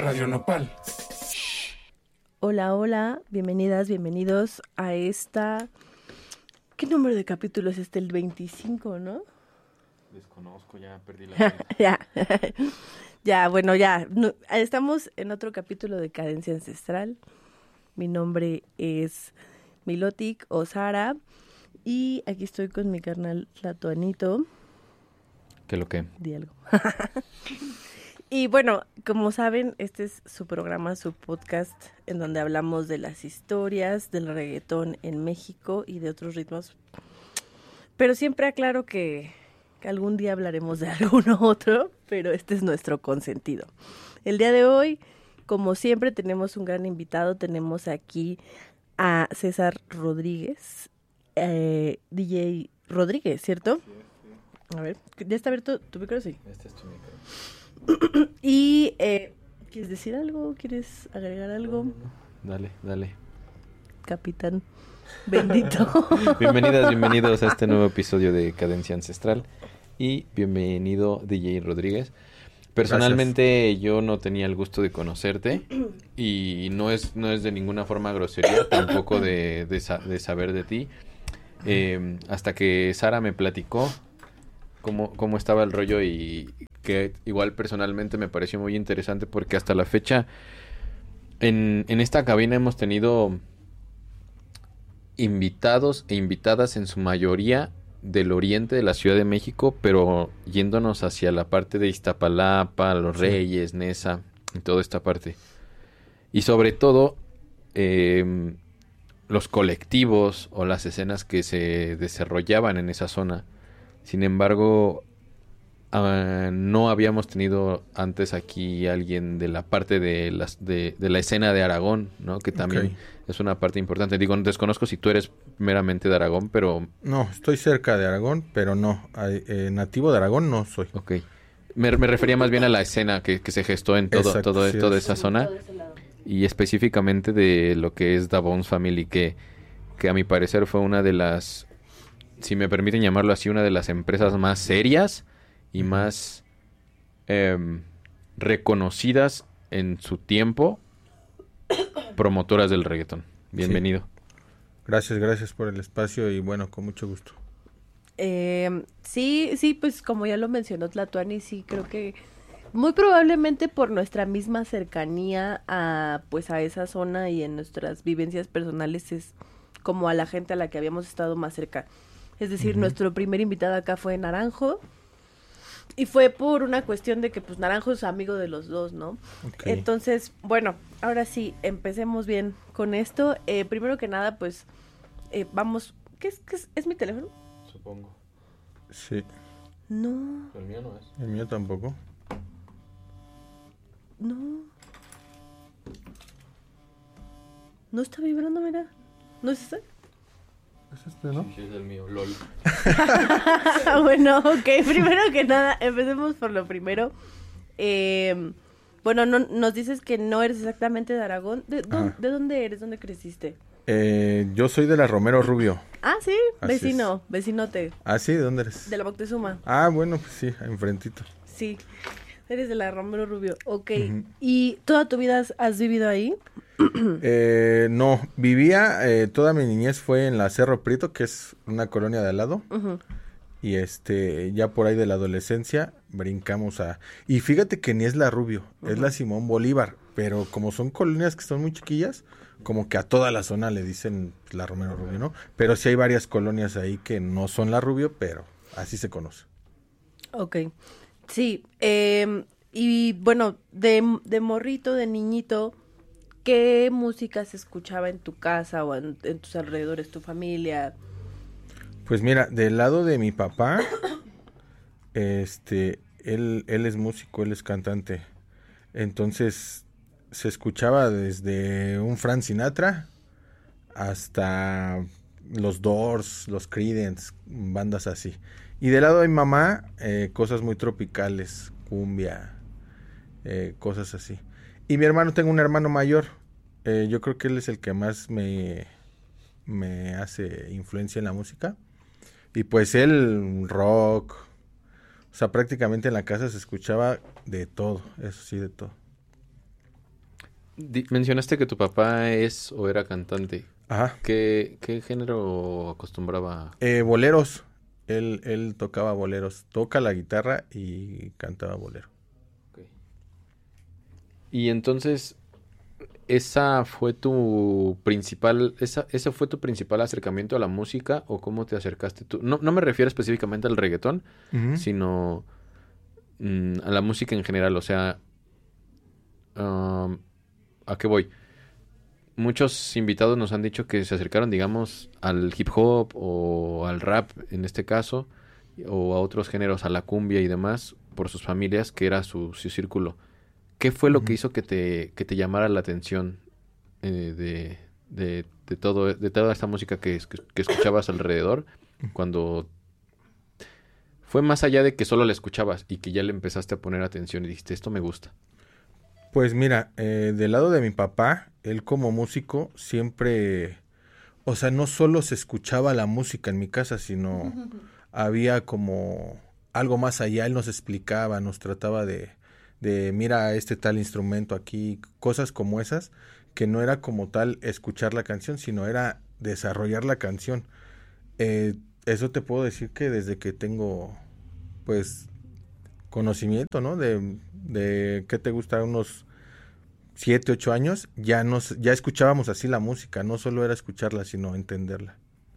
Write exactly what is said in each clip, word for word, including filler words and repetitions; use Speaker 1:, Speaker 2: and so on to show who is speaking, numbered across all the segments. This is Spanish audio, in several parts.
Speaker 1: Radio Nopal.
Speaker 2: Hola, hola, bienvenidas, bienvenidos a esta... ¿Qué número de capítulo es este? El veinticinco, ¿no?
Speaker 3: Desconozco, ya perdí la cuenta.
Speaker 2: ya, ya, bueno, ya. No, estamos en otro capítulo de Cadencia Ancestral. Mi nombre es Milotic o Sara. Y aquí estoy con mi carnal Tlatoanito.
Speaker 3: ¿Qué lo que?
Speaker 2: Di algo. Y bueno, como saben, este es su programa, su podcast, en donde hablamos de las historias del reggaetón en México y de otros ritmos. Pero siempre aclaro que, que algún día hablaremos de alguno otro, pero este es nuestro consentido. El día de hoy, como siempre, tenemos un gran invitado. Tenemos aquí a César Rodríguez, eh, D J Rodríguez, ¿cierto?
Speaker 3: Sí, sí.
Speaker 2: A ver, ¿ya está abierto tu micro? Sí.
Speaker 3: Este es tu micro.
Speaker 2: Y, eh, ¿quieres decir algo? ¿Quieres agregar algo?
Speaker 3: Dale, dale.
Speaker 2: Capitán bendito.
Speaker 3: Bienvenidas, bienvenidos a este nuevo episodio de Cadencia Ancestral. Y bienvenido D J Rodríguez. Personalmente Gracias. Yo no tenía el gusto de conocerte. Y no es, no es de ninguna forma grosería, tampoco de, de, de saber de ti. Eh, hasta que Sara me platicó cómo, cómo estaba el rollo y... que igual personalmente me pareció muy interesante porque hasta la fecha en, en esta cabina hemos tenido invitados e invitadas en su mayoría del oriente de la Ciudad de México, pero yéndonos hacia la parte de Iztapalapa, Los sí. Reyes, Nesa, y toda esta parte. Y sobre todo eh, los colectivos o las escenas que se desarrollaban en esa zona. Sin embargo... Uh, no habíamos tenido antes aquí alguien de la parte de, las, de, de la escena de Aragón, ¿no? Que también okay. es una parte importante. Digo, desconozco si tú eres meramente de Aragón, pero...
Speaker 1: No, estoy cerca de Aragón, pero no. Eh, nativo de Aragón no soy.
Speaker 3: Ok. Me, me refería más bien a la escena que, que se gestó en todo, Exacto, todo, sí, toda esa sí, zona. Y específicamente de lo que es Da Bones Family, que, que a mi parecer fue una de las... Si me permiten llamarlo así, una de las empresas más serias... y más eh, reconocidas en su tiempo promotoras del reggaetón. Bienvenido.
Speaker 1: Sí. Gracias, gracias por el espacio y bueno, con mucho gusto.
Speaker 2: Eh, sí, sí, pues como ya lo mencionó Tlatuani, sí, creo que muy probablemente por nuestra misma cercanía a pues a esa zona y en nuestras vivencias personales es como a la gente a la que habíamos estado más cerca. Es decir, uh-huh. nuestro primer invitado acá fue Naranjo. Y fue por una cuestión de que, pues, Naranjo es amigo de los dos, ¿no? Okay. Entonces, bueno, ahora sí, empecemos bien con esto. Eh, primero que nada, pues, eh, vamos... ¿Qué es, qué es? ¿Es mi teléfono?
Speaker 3: Supongo.
Speaker 1: Sí.
Speaker 2: No.
Speaker 3: El mío no es.
Speaker 1: El mío tampoco.
Speaker 2: No. No está vibrando, mira. ¿No es este?
Speaker 1: ¿Es este, no?
Speaker 3: Sí, sí, es el mío, lol.
Speaker 2: Bueno, ok, primero que nada, empecemos por lo primero. Eh, bueno, no, nos dices que no eres exactamente de Aragón. ¿De, dónde, ¿de dónde eres? ¿Dónde creciste?
Speaker 1: Eh, yo soy de la Romero Rubio.
Speaker 2: Ah, sí,
Speaker 1: Así
Speaker 2: vecino,
Speaker 1: es.
Speaker 2: vecinote.
Speaker 1: Ah, sí, ¿de dónde eres?
Speaker 2: De la Moctezuma.
Speaker 1: Ah, bueno, pues sí, enfrentito.
Speaker 2: Sí, eres de la Romero Rubio, ok. Uh-huh. ¿Y toda tu vida has, has vivido ahí?
Speaker 1: Eh, no, vivía, eh, toda mi niñez fue en la Cerro Prieto, que es una colonia de al lado, uh-huh. y este, ya por ahí de la adolescencia brincamos a, y fíjate que ni es la Rubio, uh-huh. es la Simón Bolívar, pero como son colonias que son muy chiquillas, como que a toda la zona le dicen la Romero Rubio, ¿no? Pero sí hay varias colonias ahí que no son la Rubio, pero así se conoce.
Speaker 2: Ok, sí, eh, y bueno, de, de morrito, de niñito... ¿Qué música se escuchaba en tu casa o en, en tus alrededores, tu familia?
Speaker 1: Pues mira, del lado de mi papá, este, él, él es músico, él es cantante. Entonces, se escuchaba desde un Frank Sinatra hasta los Doors, los Creedence, bandas así. Y del lado de mi mamá, eh, cosas muy tropicales, cumbia, eh, cosas así. Y mi hermano, tengo un hermano mayor, eh, yo creo que él es el que más me, me hace influencia en la música. Y pues él, rock, o sea, prácticamente en la casa se escuchaba de todo, eso sí, de todo.
Speaker 3: Di- mencionaste que tu papá es o era cantante.
Speaker 1: Ajá.
Speaker 3: ¿Qué, qué género acostumbraba?
Speaker 1: Eh, boleros. Él, él tocaba boleros. Toca la guitarra y cantaba bolero.
Speaker 3: Ok. Y entonces, ¿esa fue tu principal, esa, ese fue tu principal acercamiento a la música o cómo te acercaste tú? No, no me refiero específicamente al reggaetón,
Speaker 1: Ujú.
Speaker 3: sino mm, a la música en general. O sea, um, ¿a qué voy? Muchos invitados nos han dicho que se acercaron, digamos, al hip hop o al rap en este caso, o a otros géneros, a la cumbia y demás, por sus familias, que era su, su círculo. ¿Qué fue lo que
Speaker 1: Ujú.
Speaker 3: hizo que te, que te llamara la atención eh, de, de, de todo, de toda esta música que, es- que escuchabas alrededor cuando fue más allá de que solo la escuchabas y que ya le empezaste a poner atención y dijiste, esto me gusta?
Speaker 1: Pues mira, eh, del lado de mi papá, él como músico siempre, o sea, no solo se escuchaba la música en mi casa, sino había como algo más allá. Él nos explicaba, nos trataba de, de mira este tal instrumento aquí, cosas como esas, que no era como tal escuchar la canción, sino era desarrollar la canción. Eh, Eso te puedo decir que desde que tengo, pues, conocimiento, ¿no? De, de ¿qué te gusta? Unos siete, ocho años, ya nos, ya escuchábamos así la música, no solo era escucharla, sino entenderla.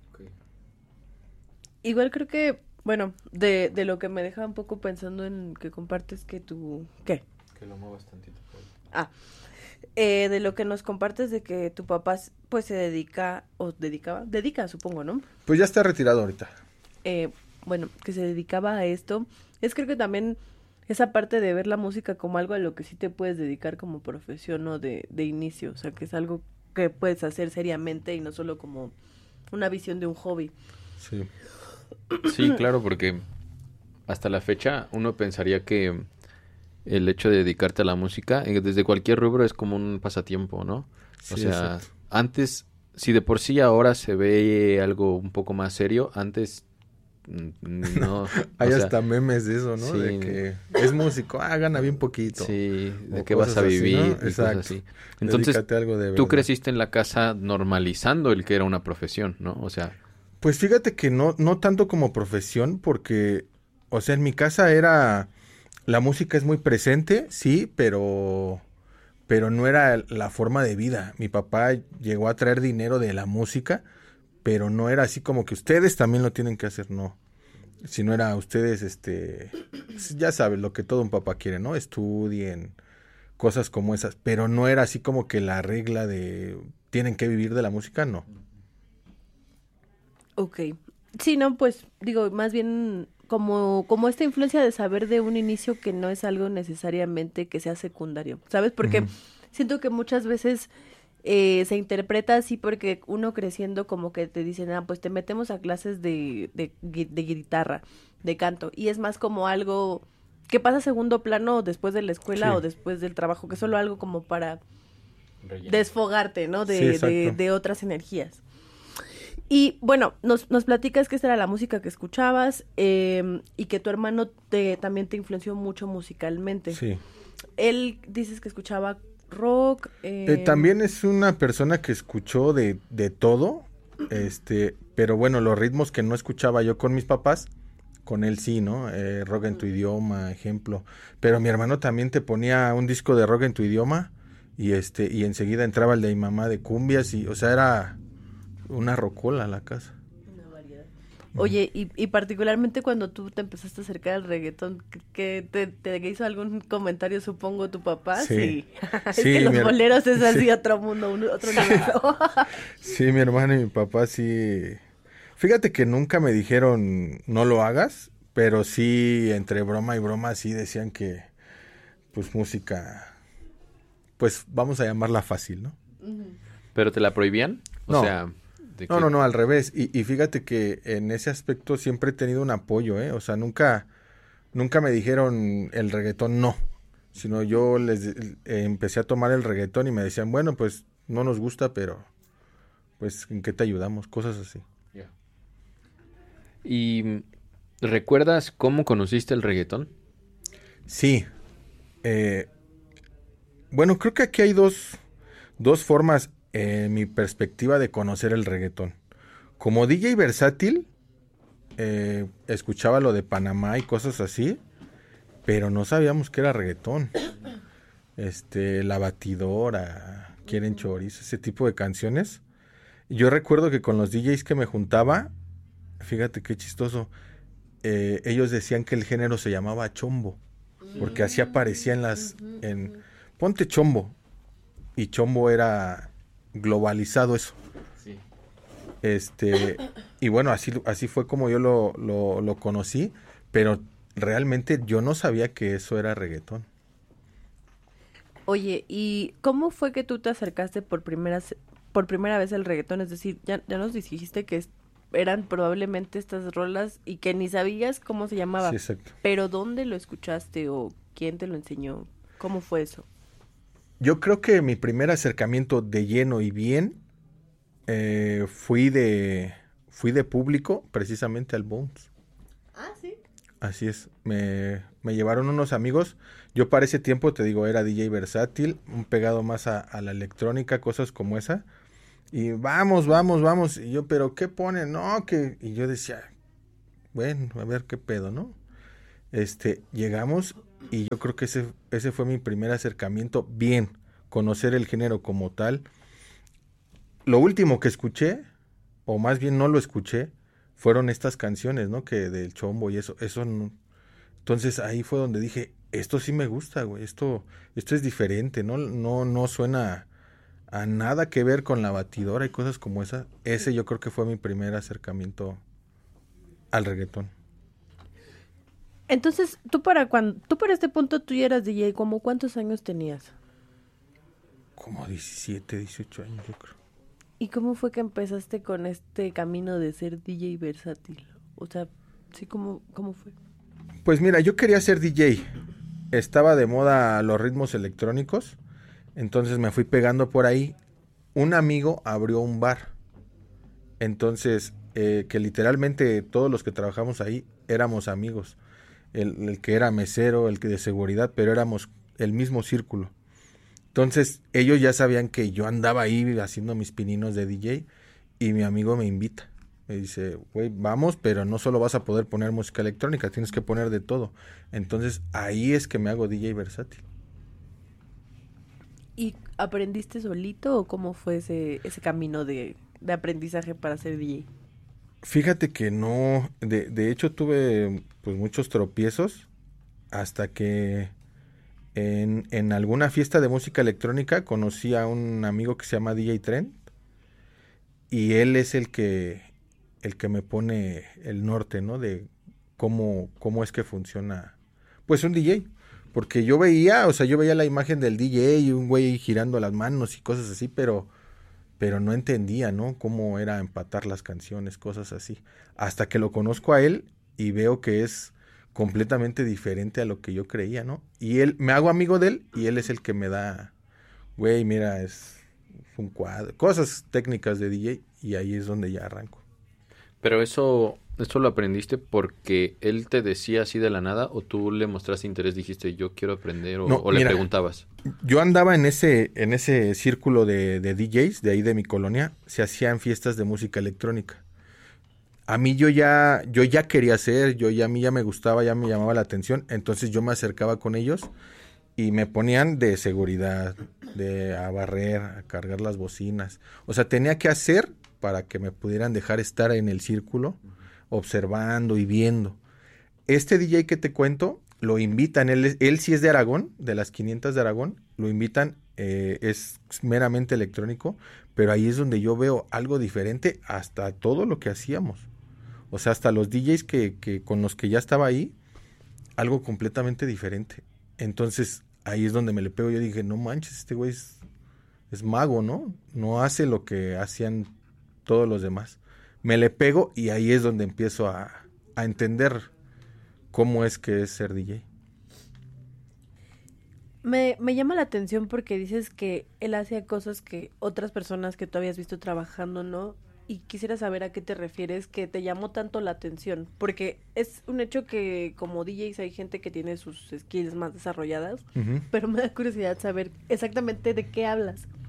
Speaker 2: Igual creo que, bueno, de, de lo que me deja un poco pensando en que compartes que tu... ¿Qué?
Speaker 3: Que lo muevas tantito.
Speaker 2: Ah, eh, de lo que nos compartes de que tu papá pues se dedica, o dedicaba, dedica supongo, ¿no?
Speaker 1: Pues ya está retirado ahorita.
Speaker 2: Eh, bueno, que se dedicaba a esto. Es creo que también esa parte de ver la música como algo a lo que sí te puedes dedicar como profesión o de, de inicio, o sea, que es algo que puedes hacer seriamente y no solo como una visión de un hobby.
Speaker 1: Sí.
Speaker 3: Sí, claro, porque hasta la fecha uno pensaría que el hecho de dedicarte a la música, eh, desde cualquier rubro, es como un pasatiempo, ¿no?
Speaker 1: Sí,
Speaker 3: O sea,
Speaker 1: exacto.
Speaker 3: antes, si de por sí ahora se ve algo un poco más serio, antes mm, no, o
Speaker 1: Hay
Speaker 3: sea,
Speaker 1: hasta memes de eso, ¿no?
Speaker 3: sí.
Speaker 1: De que es músico, ah, gana bien poquito.
Speaker 3: sí, de
Speaker 1: O
Speaker 3: qué vas a
Speaker 1: cosas así,
Speaker 3: vivir
Speaker 1: ¿no?
Speaker 3: y cosas
Speaker 1: Exacto.
Speaker 3: así. Entonces,
Speaker 1: Dedícate a algo de
Speaker 3: tú
Speaker 1: verdad.
Speaker 3: creciste en la casa normalizando el que era una profesión, ¿no? O sea,
Speaker 1: Pues fíjate que no, no tanto como profesión, porque, o sea, en mi casa era, la música es muy presente, sí, pero, pero no era la forma de vida. Mi papá llegó a traer dinero de la música, pero no era así como que ustedes también lo tienen que hacer, no. Si no era ustedes, este, ya sabes, lo que todo un papá quiere, ¿no? Estudien, cosas como esas, pero no era así como que la regla de tienen que vivir de la música, no.
Speaker 2: Ok. Sí, no, pues digo, más bien como, como esta influencia de saber de un inicio que no es algo necesariamente que sea secundario, ¿sabes? Porque
Speaker 1: Ujú.
Speaker 2: siento que muchas veces eh, se interpreta así porque uno creciendo como que te dicen, ah, pues te metemos a clases de, de, gui- de guitarra, de canto, y es más como algo que pasa a segundo plano después de la escuela
Speaker 1: Sí.
Speaker 2: o después del trabajo, que es solo algo como para
Speaker 3: relleno.
Speaker 2: desfogarte, ¿no?
Speaker 1: Sí,
Speaker 2: De, de,
Speaker 1: exacto.
Speaker 2: de otras energías. Y bueno, nos, nos platicas que esta era la música que escuchabas eh, y que tu hermano te, también te influenció mucho musicalmente.
Speaker 1: Sí.
Speaker 2: Él dices que escuchaba rock.
Speaker 1: Eh,
Speaker 2: eh,
Speaker 1: también es una persona que escuchó de, de todo, este, pero bueno, los ritmos que no escuchaba yo con mis papás, con él sí, ¿no? Eh, rock en tu idioma, ejemplo. Pero mi hermano también te ponía un disco de rock en tu idioma y este, y enseguida entraba el de mi mamá de cumbias y, o sea, era una rocola la casa.
Speaker 2: Una variedad. Oye, y, y particularmente cuando tú te empezaste a acercar al reggaetón, ¿que que te, te hizo algún comentario, supongo, tu papá?
Speaker 1: Sí.
Speaker 2: es
Speaker 1: Sí,
Speaker 2: que los
Speaker 1: mi her-
Speaker 2: boleros es así
Speaker 1: sí.
Speaker 2: otro mundo, un- otro universo.
Speaker 1: Sí, mi hermano y mi papá sí. Fíjate que nunca me dijeron no lo hagas, pero sí entre broma y broma sí decían que pues música, pues vamos a llamarla fácil, ¿no?
Speaker 3: ¿Pero te la prohibían? O
Speaker 1: No.
Speaker 3: sea, de
Speaker 1: No,
Speaker 3: que-
Speaker 1: no, no, al revés. Y, y fíjate que en ese aspecto siempre he tenido un apoyo, ¿eh? O sea, nunca, nunca me dijeron el reggaetón no, sino yo les eh, empecé a tomar el reggaetón y me decían, bueno, pues no nos gusta, pero pues ¿en qué te ayudamos? Cosas así.
Speaker 3: ¿Y mm, recuerdas cómo conociste el reggaetón?
Speaker 1: Sí. Eh, bueno, creo que aquí hay dos, dos formas en eh, mi perspectiva de conocer el reggaetón. Como D J versátil, eh, escuchaba lo de Panamá y cosas así, pero no sabíamos que era reggaetón. Este, La Batidora, Quieren Chorizo, ese tipo de canciones. Yo recuerdo que con los D Js que me juntaba, fíjate qué chistoso, eh, ellos decían que el género se llamaba chombo, porque así aparecía en las, en, ponte chombo, y chombo era globalizado eso.
Speaker 3: Sí.
Speaker 1: Este, y bueno, así, así fue como yo lo, lo, lo conocí, pero realmente yo no sabía que eso era reggaetón.
Speaker 2: Oye, ¿y cómo fue que tú te acercaste por primera, se- por primera vez al reggaetón? Es decir, ya, ya nos dijiste que es- eran probablemente estas rolas y que ni sabías cómo se llamaba,
Speaker 1: Sí, exacto.
Speaker 2: pero ¿dónde lo escuchaste o quién te lo enseñó? ¿Cómo fue eso?
Speaker 1: Yo creo que mi primer acercamiento de lleno y bien eh, fui de fui de público precisamente al Bones.
Speaker 2: Ah, sí.
Speaker 1: Así es, me, me llevaron unos amigos. Yo para ese tiempo, te digo, era D J versátil, un pegado más a, a la electrónica, cosas como esa. Y vamos, vamos, vamos. Y yo, pero ¿qué ponen? No, que... Y yo decía, bueno, a ver qué pedo, ¿no? Este, llegamos y yo creo que ese, ese fue mi primer acercamiento, bien, conocer el género como tal. Lo último que escuché, o más bien no lo escuché, fueron estas canciones, ¿no? Que del chombo y eso, eso no. Entonces ahí fue donde dije, esto sí me gusta, güey, esto, esto es diferente, ¿no? No, no suena a nada que ver con La Batidora y cosas como esa. Ese yo creo que fue mi primer acercamiento al reggaetón.
Speaker 2: Entonces, tú para cuando, tú para este punto tú ya eras D J, ¿cómo cuántos años tenías?
Speaker 1: Como diecisiete, dieciocho años, yo creo.
Speaker 2: ¿Y cómo fue que empezaste con este camino de ser D J versátil? O sea, sí, ¿cómo, cómo fue?
Speaker 1: Pues mira, yo quería ser D J. Estaba de moda los ritmos electrónicos. Entonces me fui pegando por ahí. Un amigo abrió un bar. Entonces, eh, que literalmente todos los que trabajamos ahí éramos amigos. El, el que era mesero, el que de seguridad, pero éramos el mismo círculo. Entonces, ellos ya sabían que yo andaba ahí haciendo mis pininos de D J y mi amigo me invita. Me dice, güey, vamos, pero no solo vas a poder poner música electrónica, tienes que poner de todo. Entonces, ahí es que me hago D J versátil.
Speaker 2: ¿Y aprendiste solito o cómo fue ese, ese camino de, de aprendizaje para ser D J?
Speaker 1: Fíjate que no, de, de hecho tuve pues muchos tropiezos hasta que en, en alguna fiesta de música electrónica conocí a un amigo que se llama D J Trent y él es el que el que me pone el norte, ¿no? De cómo, cómo es que funciona pues un D J. Porque yo veía, o sea, yo veía la imagen del D J y un güey girando las manos y cosas así, pero pero no entendía, ¿no? Cómo era empatar las canciones, cosas así. Hasta que lo conozco a él y veo que es completamente diferente a lo que yo creía, ¿no? Y él, me hago amigo de él y él es el que me da, güey, mira, es un cuadro, cosas técnicas de D J y ahí es donde ya arranco.
Speaker 3: Pero eso, eso lo aprendiste porque él te decía así de la nada o tú le mostraste interés, dijiste yo quiero aprender o,
Speaker 1: No,
Speaker 3: o le
Speaker 1: mira,
Speaker 3: preguntabas.
Speaker 1: Yo andaba en ese, en ese círculo de, de D Js de ahí de mi colonia, se hacían fiestas de música electrónica. A mí yo ya, yo ya quería hacer, yo ya a mí ya me gustaba, ya me llamaba la atención, entonces yo me acercaba con ellos y me ponían de seguridad, de a barrer, a cargar las bocinas. O sea, tenía que hacer para que me pudieran dejar estar en el círculo, observando y viendo. Este D J que te cuento, lo invitan, él, es- él sí es de Aragón, de las quinientas de Aragón, lo invitan, eh, es meramente electrónico, pero ahí es donde yo veo algo diferente hasta todo lo que hacíamos. O sea, hasta los D Js que, que con los que ya estaba ahí, algo completamente diferente. Entonces, ahí es donde me le pego. Yo dije, no manches, este güey es, es mago, ¿no? No hace lo que hacían todos los demás. Me le pego y ahí es donde empiezo a, a entender cómo es que es ser D J.
Speaker 2: Me, me llama la atención porque dices que él hacía cosas que otras personas que tú habías visto trabajando, ¿no? Y quisiera saber a qué te refieres que te llamó tanto la atención. Porque es un hecho que como D Js hay gente que tiene sus skills más desarrolladas,
Speaker 1: Ujú.
Speaker 2: pero me da curiosidad saber exactamente de qué hablas.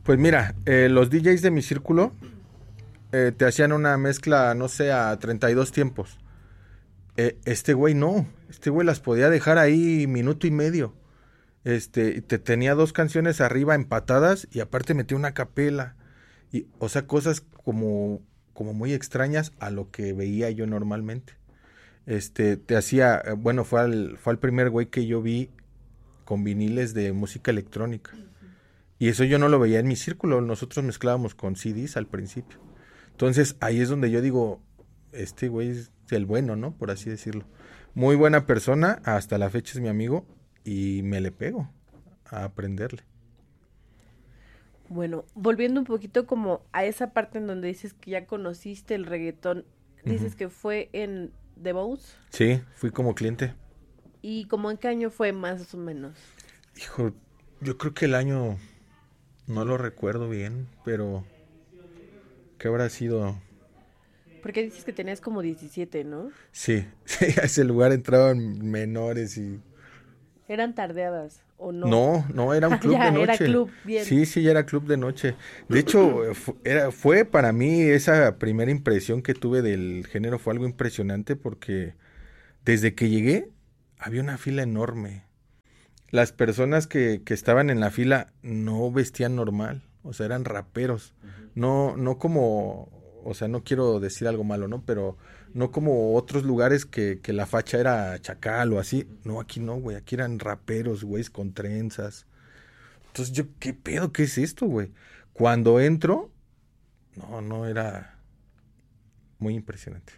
Speaker 1: Pues mira, eh, los D Js de mi círculo eh, te hacían una mezcla, no sé, a treinta y dos tiempos. Eh, este güey no, este güey las podía dejar ahí minuto y medio. Este, te tenía dos canciones arriba empatadas y aparte metía una capela. Y, o sea, cosas como, como muy extrañas a lo que veía yo normalmente. Este, te hacía, eh, bueno, fue al, fue al primer güey que yo vi con viniles de música electrónica. Y eso yo no lo veía en mi círculo, nosotros mezclábamos con C Ds al principio. Entonces, ahí es donde yo digo, este güey es el bueno, ¿no? Por así decirlo. Muy buena persona, hasta la fecha es mi amigo, y me le pego a aprenderle.
Speaker 2: Bueno, volviendo un poquito como a esa parte en donde dices que ya conociste el reggaetón, dices
Speaker 1: Ujú.
Speaker 2: que fue en The Bones.
Speaker 1: Sí, fui como cliente.
Speaker 2: ¿Y como en qué año fue más o menos?
Speaker 1: Hijo, yo creo que el año no lo recuerdo bien, pero ¿qué habrá sido?
Speaker 2: Porque dices que tenías como diecisiete, ¿no?
Speaker 1: Sí, sí, a ese lugar entraban menores y...
Speaker 2: Eran tardeadas, ¿o no?
Speaker 1: No, no, era un club
Speaker 2: Ya,
Speaker 1: de
Speaker 2: era
Speaker 1: noche.
Speaker 2: club, bien.
Speaker 1: Sí, sí, ya era club de noche. De hecho, eh, fu- era, fue para mí esa primera impresión que tuve del género fue algo impresionante porque desde que llegué había una fila enorme. Las personas que, que estaban en la fila no vestían normal, o sea, eran raperos. No, no como, o sea, no quiero decir algo malo, ¿no? Pero no como otros lugares que, que la facha era chacal o así. No, aquí no, güey, aquí eran raperos, güeyes, con trenzas. Entonces yo, ¿qué pedo? ¿Qué es esto, güey? Cuando entro, no, no era muy impresionante.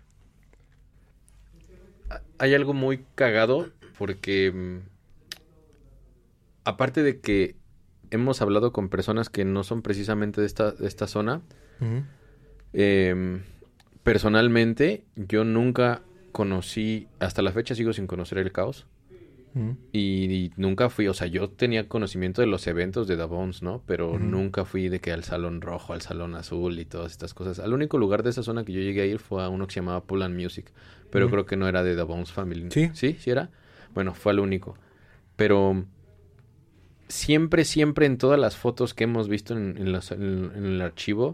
Speaker 3: Hay algo muy cagado porque mm, aparte de que hemos hablado con personas que no son precisamente de esta, de esta zona,
Speaker 1: Ujú.
Speaker 3: eh, personalmente yo nunca conocí, hasta la fecha sigo sin conocer el Caos.
Speaker 1: Ujú.
Speaker 3: Y, y nunca fui, o sea, yo tenía conocimiento de los eventos de The Bones, ¿no? Pero
Speaker 1: Ujú.
Speaker 3: nunca fui de que al Salón Rojo, al Salón Azul y todas estas cosas. Al único lugar de esa zona que yo llegué a ir fue a uno que se llamaba Pull and Music, pero
Speaker 1: Ujú.
Speaker 3: creo que no era de The Bones Family.
Speaker 1: Sí.
Speaker 3: ¿Sí? ¿Sí era? Bueno, fue al único. Pero siempre, siempre en todas las fotos que hemos visto en, en las- en- en el archivo,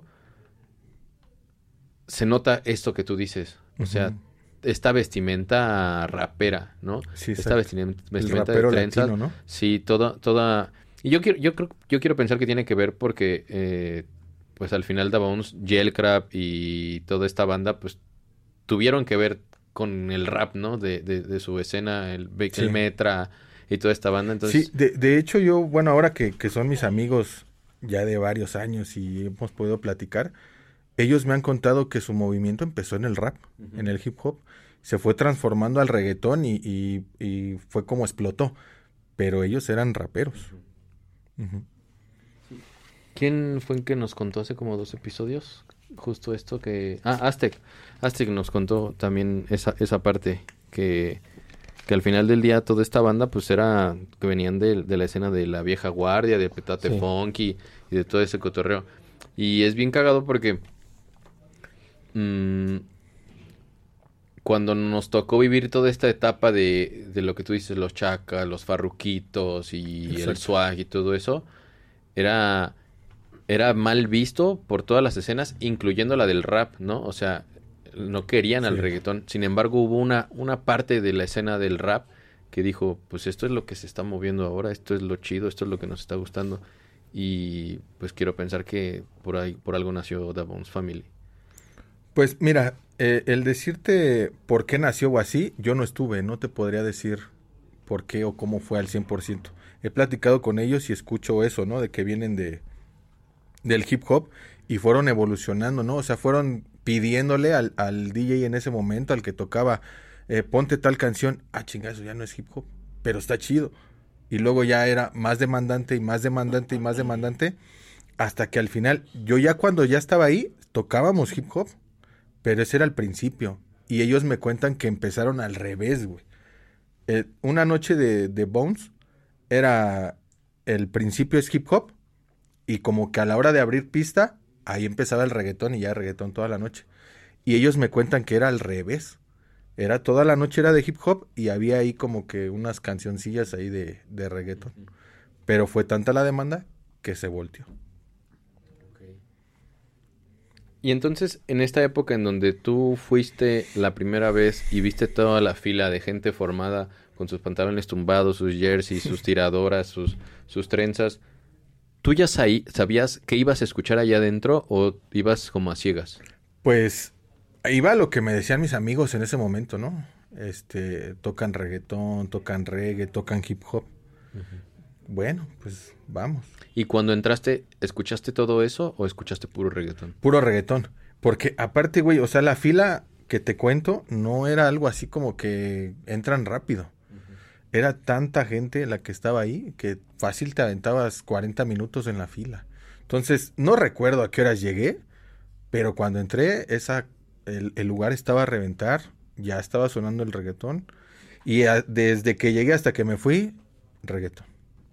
Speaker 3: se nota esto que tú dices. O sea,
Speaker 1: Ujú.
Speaker 3: esta vestimenta rapera, ¿no?
Speaker 1: Sí,
Speaker 3: Esta
Speaker 1: exacto.
Speaker 3: vestimenta,
Speaker 1: El
Speaker 3: vestimenta de
Speaker 1: rapero
Speaker 3: trenzas.
Speaker 1: latino, ¿no?
Speaker 3: Sí, toda, toda... Y yo quiero, yo creo, yo quiero pensar que tiene que ver porque, eh, pues al final The Bones, Gelcrap y toda esta banda, pues tuvieron que ver con el rap, ¿no? De, de, de su escena, el, Be-
Speaker 1: Sí.
Speaker 3: el Metra y toda esta banda. Entonces,
Speaker 1: Sí, de, de hecho yo, bueno, ahora que, que son mis amigos ya de varios años y hemos podido platicar, ellos me han contado que su movimiento empezó en el rap,
Speaker 3: Ujú.
Speaker 1: en el hip hop, se fue transformando al reggaetón y, y- y fue como explotó, pero ellos eran raperos. Ujú.
Speaker 3: ¿quién fue el que nos contó hace como dos episodios? Justo esto que... Ah, Aztec. Aztec nos contó también esa, esa parte que, que al final del día toda esta banda pues era que venían de, de la escena de la vieja guardia, de Petate
Speaker 1: Sí.
Speaker 3: Funky y de todo ese cotorreo. Y es bien cagado porque mm, cuando nos tocó vivir toda esta etapa de, de lo que tú dices, los chacas, los farruquitos y el
Speaker 1: Exacto.
Speaker 3: swag y todo eso, era, era mal visto por todas las escenas, incluyendo la del rap, ¿no? O sea, no querían al
Speaker 1: Sí.
Speaker 3: reggaetón. Sin embargo, hubo una, una parte de la escena del rap que dijo, pues esto es lo que se está moviendo ahora, esto es lo chido, esto es lo que nos está gustando. Y pues quiero pensar que por ahí, por algo nació The Bones Family.
Speaker 1: Pues mira, eh, el decirte por qué nació o así, yo no estuve, no te podría decir por qué o cómo fue al cien por ciento. He platicado con ellos y escucho eso, ¿no? De que vienen de del hip hop y fueron evolucionando, ¿no? O sea, fueron pidiéndole al, al D J en ese momento, al que tocaba, eh, ponte tal canción, ah, chingazo, ya no es hip hop, pero está chido. Y luego ya era más demandante y más demandante y más demandante, hasta que al final, yo ya cuando ya estaba ahí, tocábamos hip hop, pero ese era el principio. Y ellos me cuentan que empezaron al revés, güey. Eh, una noche de, de Bones era, el principio es hip hop, y como que a la hora de abrir pista, ahí empezaba el reggaetón y ya reggaetón toda la noche. Y ellos me cuentan que era al revés. Era toda la noche era de hip hop y había ahí como que unas cancioncillas ahí de, de reggaetón. Pero fue tanta la demanda que se volteó.
Speaker 3: Y entonces, en esta época en donde tú fuiste la primera vez y viste toda la fila de gente formada con sus pantalones tumbados, sus jerseys, sus tiradoras, sus, sus trenzas, ¿tú ya saí- sabías qué ibas a escuchar allá adentro o ibas como a ciegas?
Speaker 1: Pues iba a lo que me decían mis amigos en ese momento, ¿no? Este, tocan reggaetón, tocan reggae, tocan hip hop. Bueno, pues vamos.
Speaker 3: Y cuando entraste, ¿escuchaste todo eso o escuchaste puro reggaetón?
Speaker 1: Puro reggaetón. Porque aparte, güey, o sea, la fila que te cuento no era algo así como que entran rápido. Era tanta gente la que estaba ahí que fácil te aventabas cuarenta minutos en la fila. Entonces, no recuerdo a qué horas llegué, pero cuando entré, esa, el, el lugar estaba a reventar, ya estaba sonando el reggaetón. Y a, desde que llegué hasta que me fui, reggaetón.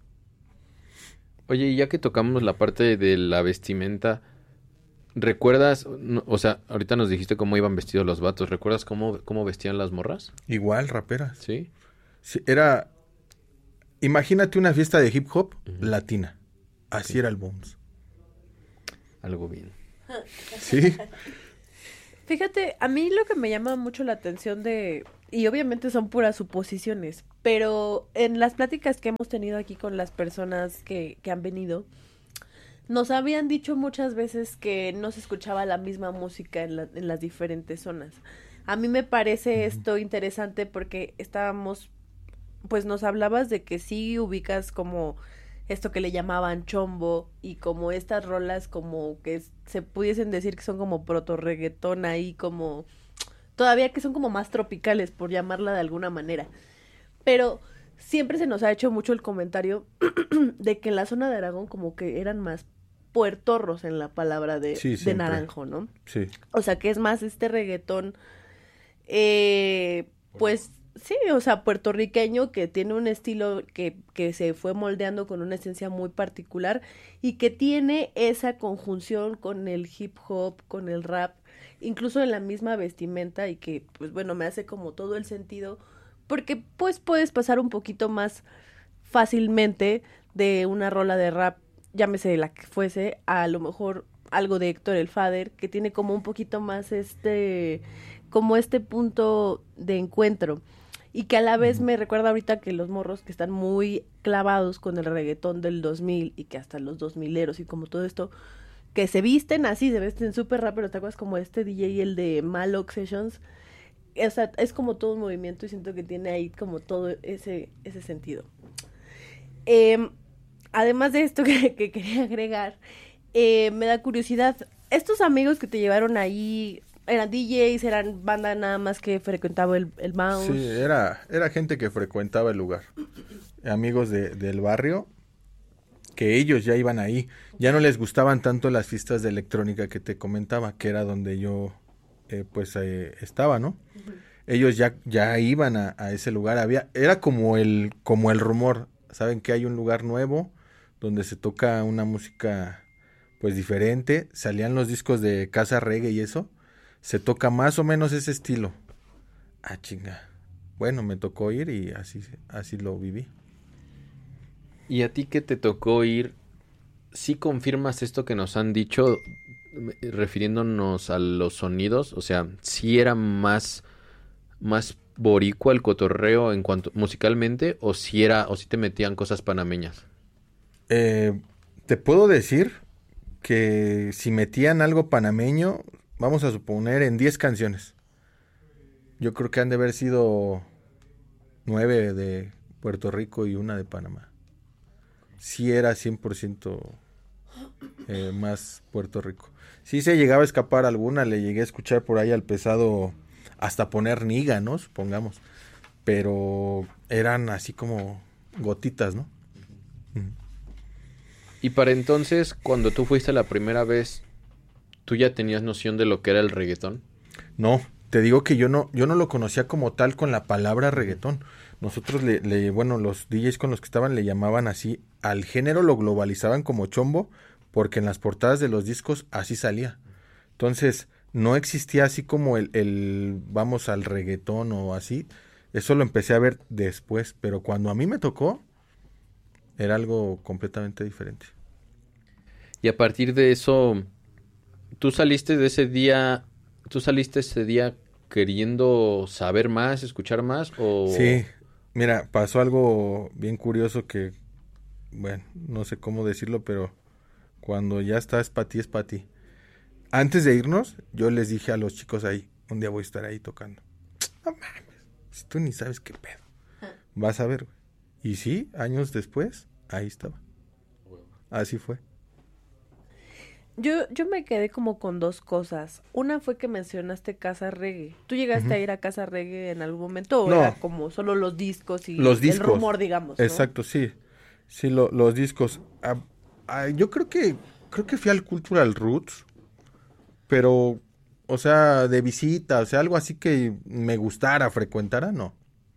Speaker 3: Oye, y ya que tocamos la parte de la vestimenta, ¿recuerdas? No, o sea, ahorita nos dijiste cómo iban vestidos los vatos. ¿Recuerdas cómo, cómo vestían las morras?
Speaker 1: Igual, raperas.
Speaker 3: Sí.
Speaker 1: Sí, era... Imagínate una fiesta de hip hop
Speaker 3: Ujú.
Speaker 1: latina. Así
Speaker 3: Sí.
Speaker 1: era el Bones.
Speaker 3: Algo bien.
Speaker 1: Sí.
Speaker 2: Fíjate, a mí lo que me llama mucho la atención de, y obviamente son puras suposiciones, pero en las pláticas que hemos tenido aquí con las personas que, que han venido, nos habían dicho muchas veces que no se escuchaba la misma música en, la- en las diferentes zonas. A mí me parece esto interesante porque estábamos, pues nos hablabas de que sí ubicas como esto que le llamaban chombo y como estas rolas como que s- se pudiesen decir que son como proto reggaetón ahí como todavía que son como más tropicales por llamarla de alguna manera. Pero siempre se nos ha hecho mucho el comentario de que en la zona de Aragón como que eran más puertorros en la palabra de,
Speaker 1: Sí,
Speaker 2: de
Speaker 1: siempre.
Speaker 2: Naranjo, ¿no?
Speaker 1: Sí.
Speaker 2: O sea, que es más este reggaetón, eh, pues sí, o sea, puertorriqueño, que tiene un estilo que, que se fue moldeando con una esencia muy particular y que tiene esa conjunción con el hip hop, con el rap, incluso en la misma vestimenta y que, pues bueno, me hace como todo el sentido, porque pues puedes pasar un poquito más fácilmente de una rola de rap, llámese la que fuese, a lo mejor algo de Héctor el Father, que tiene como un poquito más este, como este punto de encuentro. Y que a la vez
Speaker 1: Ujú.
Speaker 2: me recuerda ahorita que los morros que están muy clavados con el reggaetón del dos mil y que hasta los dos mileros y como todo esto, que se visten así, se visten súper rápido, ¿te acuerdas? Como este D J, el de Malok Sessions. O sea, es como todo un movimiento y siento que tiene ahí como todo ese, ese sentido. Em, Además de esto que, que quería agregar, eh, me da curiosidad, estos amigos que te llevaron ahí, ¿eran D Js, eran banda nada más que frecuentaba el, el Bounce?
Speaker 1: Sí, era, era gente que frecuentaba el lugar. Amigos de, del barrio, que ellos ya iban ahí. Ya no les gustaban tanto las fiestas de electrónica que te comentaba, que era donde yo eh, pues eh, estaba, ¿no? Ellos ya, ya iban a, a ese lugar. Había, era como el, como el rumor. Saben que hay un lugar nuevo donde se toca una música pues diferente. Salían los discos de Casa Reggae y eso. Se toca más o menos ese estilo. Ah, chinga. Bueno, me tocó ir y así, así lo viví.
Speaker 3: ¿Y a ti que te tocó ir? ¿Sí confirmas esto que nos han dicho eh, refiriéndonos a los sonidos? O sea, ¿sí era más, más boricua el cotorreo en cuanto musicalmente o si era o si te metían cosas panameñas?
Speaker 1: Eh, te puedo decir que si metían algo panameño, vamos a suponer en diez canciones. Yo creo que han de haber sido nueve de Puerto Rico y una de Panamá. Sí era cien por ciento eh, más Puerto Rico. Sí se llegaba a escapar alguna, le llegué a escuchar por ahí al pesado hasta poner niga, ¿no? Supongamos. Pero eran así como gotitas, ¿no? Ujú.
Speaker 3: Y para entonces, cuando tú fuiste la primera vez, ¿tú ya tenías noción de lo que era el reggaetón?
Speaker 1: No, te digo que yo no, yo no lo conocía como tal con la palabra reggaetón. Nosotros le, le, bueno, los D Js con los que estaban le llamaban así, al género lo globalizaban como chombo, porque en las portadas de los discos así salía. Entonces, no existía así como el, el vamos al reggaetón o así. Eso lo empecé a ver después, pero cuando a mí me tocó, era algo completamente diferente.
Speaker 3: Y a partir de eso, tú saliste de ese día, tú saliste ese día queriendo saber más, escuchar más o...
Speaker 1: Sí, mira, pasó algo bien curioso que, bueno, no sé cómo decirlo, pero cuando ya estás pa' ti, es pa' ti. Antes de irnos, yo les dije a los chicos ahí, un día voy a estar ahí tocando. No mames, si tú ni sabes qué pedo. Vas a ver, güey. Y sí, años después, ahí estaba. Así fue.
Speaker 2: Yo, yo me quedé como con dos cosas. Una fue que mencionaste Casa Reggae. ¿Tú llegaste
Speaker 1: Ujú.
Speaker 2: a ir a Casa Reggae en algún momento o
Speaker 1: No.
Speaker 2: era como solo los discos y
Speaker 1: Los discos.
Speaker 2: el rumor, digamos, ¿no?
Speaker 1: Exacto, sí. Sí, lo- los discos. Ah, ah, yo creo que creo que fui al Cultural Roots, pero, o sea, de visita, o sea, algo así que me gustara, frecuentara, no.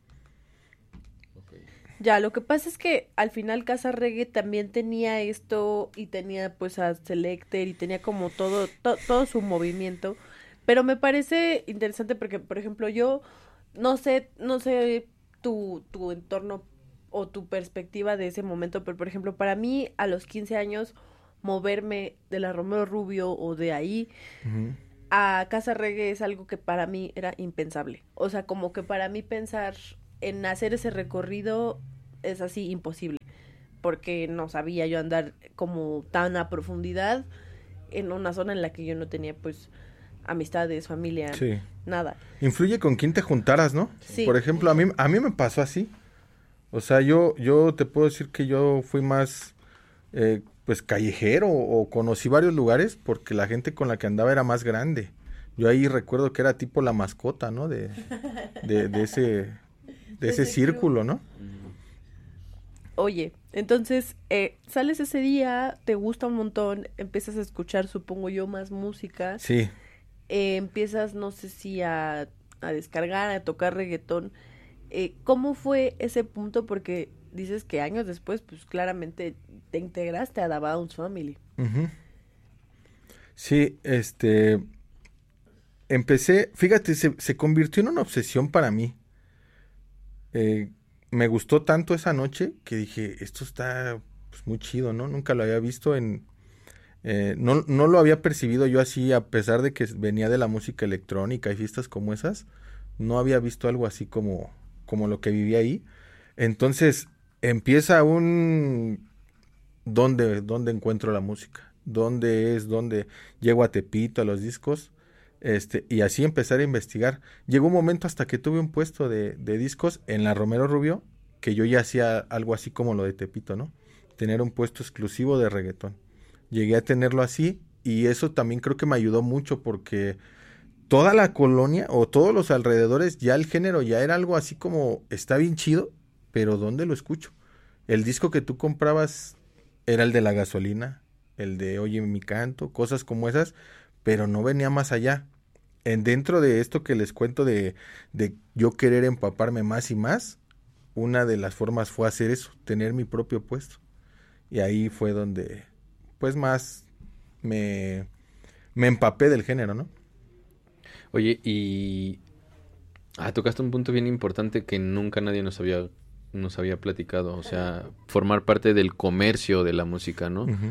Speaker 2: Ya, lo que pasa es que al final Casa Reggae también tenía esto y tenía pues a Selecter y tenía como todo, to- todo su movimiento, pero me parece interesante porque, por ejemplo, yo no sé, no sé tu, tu entorno o tu perspectiva de ese momento, pero por ejemplo, para mí a los quince años moverme de la Romero Rubio o de ahí
Speaker 1: Ujú.
Speaker 2: a Casa Reggae es algo que para mí era impensable. O sea, como que para mí pensar en hacer ese recorrido es así imposible, porque no sabía yo andar como tan a profundidad en una zona en la que yo no tenía pues amistades, familia,
Speaker 1: Sí.
Speaker 2: nada.
Speaker 1: Influye con quién te juntaras, ¿no?
Speaker 2: Sí.
Speaker 1: Por ejemplo, a mí, a mí me pasó así. O sea, yo, yo te puedo decir que yo fui más, eh, pues, callejero o conocí varios lugares porque la gente con la que andaba era más grande. Yo ahí recuerdo que era tipo la mascota, ¿no? De, de, de ese, de
Speaker 2: De
Speaker 1: ese
Speaker 2: ese
Speaker 1: círculo, ¿no?
Speaker 2: Oye, entonces eh, sales ese día, te gusta un montón, empiezas a escuchar, supongo yo, más música,
Speaker 1: Sí.
Speaker 2: eh, empiezas, no sé si a, a descargar, a tocar reggaetón. Eh, ¿cómo fue ese punto? Porque dices que años después, pues claramente te integraste a The Bounce Family.
Speaker 1: Ujú. Sí, este, empecé, fíjate, se, se convirtió en una obsesión para mí. Eh, Me gustó tanto esa noche que dije, esto está pues, muy chido, ¿no? Nunca lo había visto en... eh, no, no lo había percibido yo así, a pesar de que venía de la música electrónica y fiestas como esas, no había visto algo así como, como lo que viví ahí. Entonces empieza un... ¿Dónde, dónde encuentro la música? ¿Dónde es? ¿Dónde llego a Tepito, a los discos? Este, y así empezar a investigar. Llegó un momento hasta que tuve un puesto de, de discos en la Romero Rubio, que yo ya hacía algo así como lo de Tepito, ¿no? Tener un puesto exclusivo de reggaetón. Llegué a tenerlo así y eso también creo que me ayudó mucho porque toda la colonia o todos los alrededores ya el género ya era algo así como está bien chido, pero ¿dónde lo escucho? El disco que tú comprabas era el de la gasolina, el de Oye mi canto, cosas como esas, pero no venía más allá. En dentro de esto que les cuento de, de yo querer empaparme más y más, una de las formas fue hacer eso, tener mi propio puesto. Y ahí fue donde, pues más me, me empapé del género, ¿no?
Speaker 3: Oye, y... Ah, tocaste un punto bien importante que nunca nadie nos había, nos había platicado. O sea, formar parte del comercio de la música, ¿no?
Speaker 1: Ujú.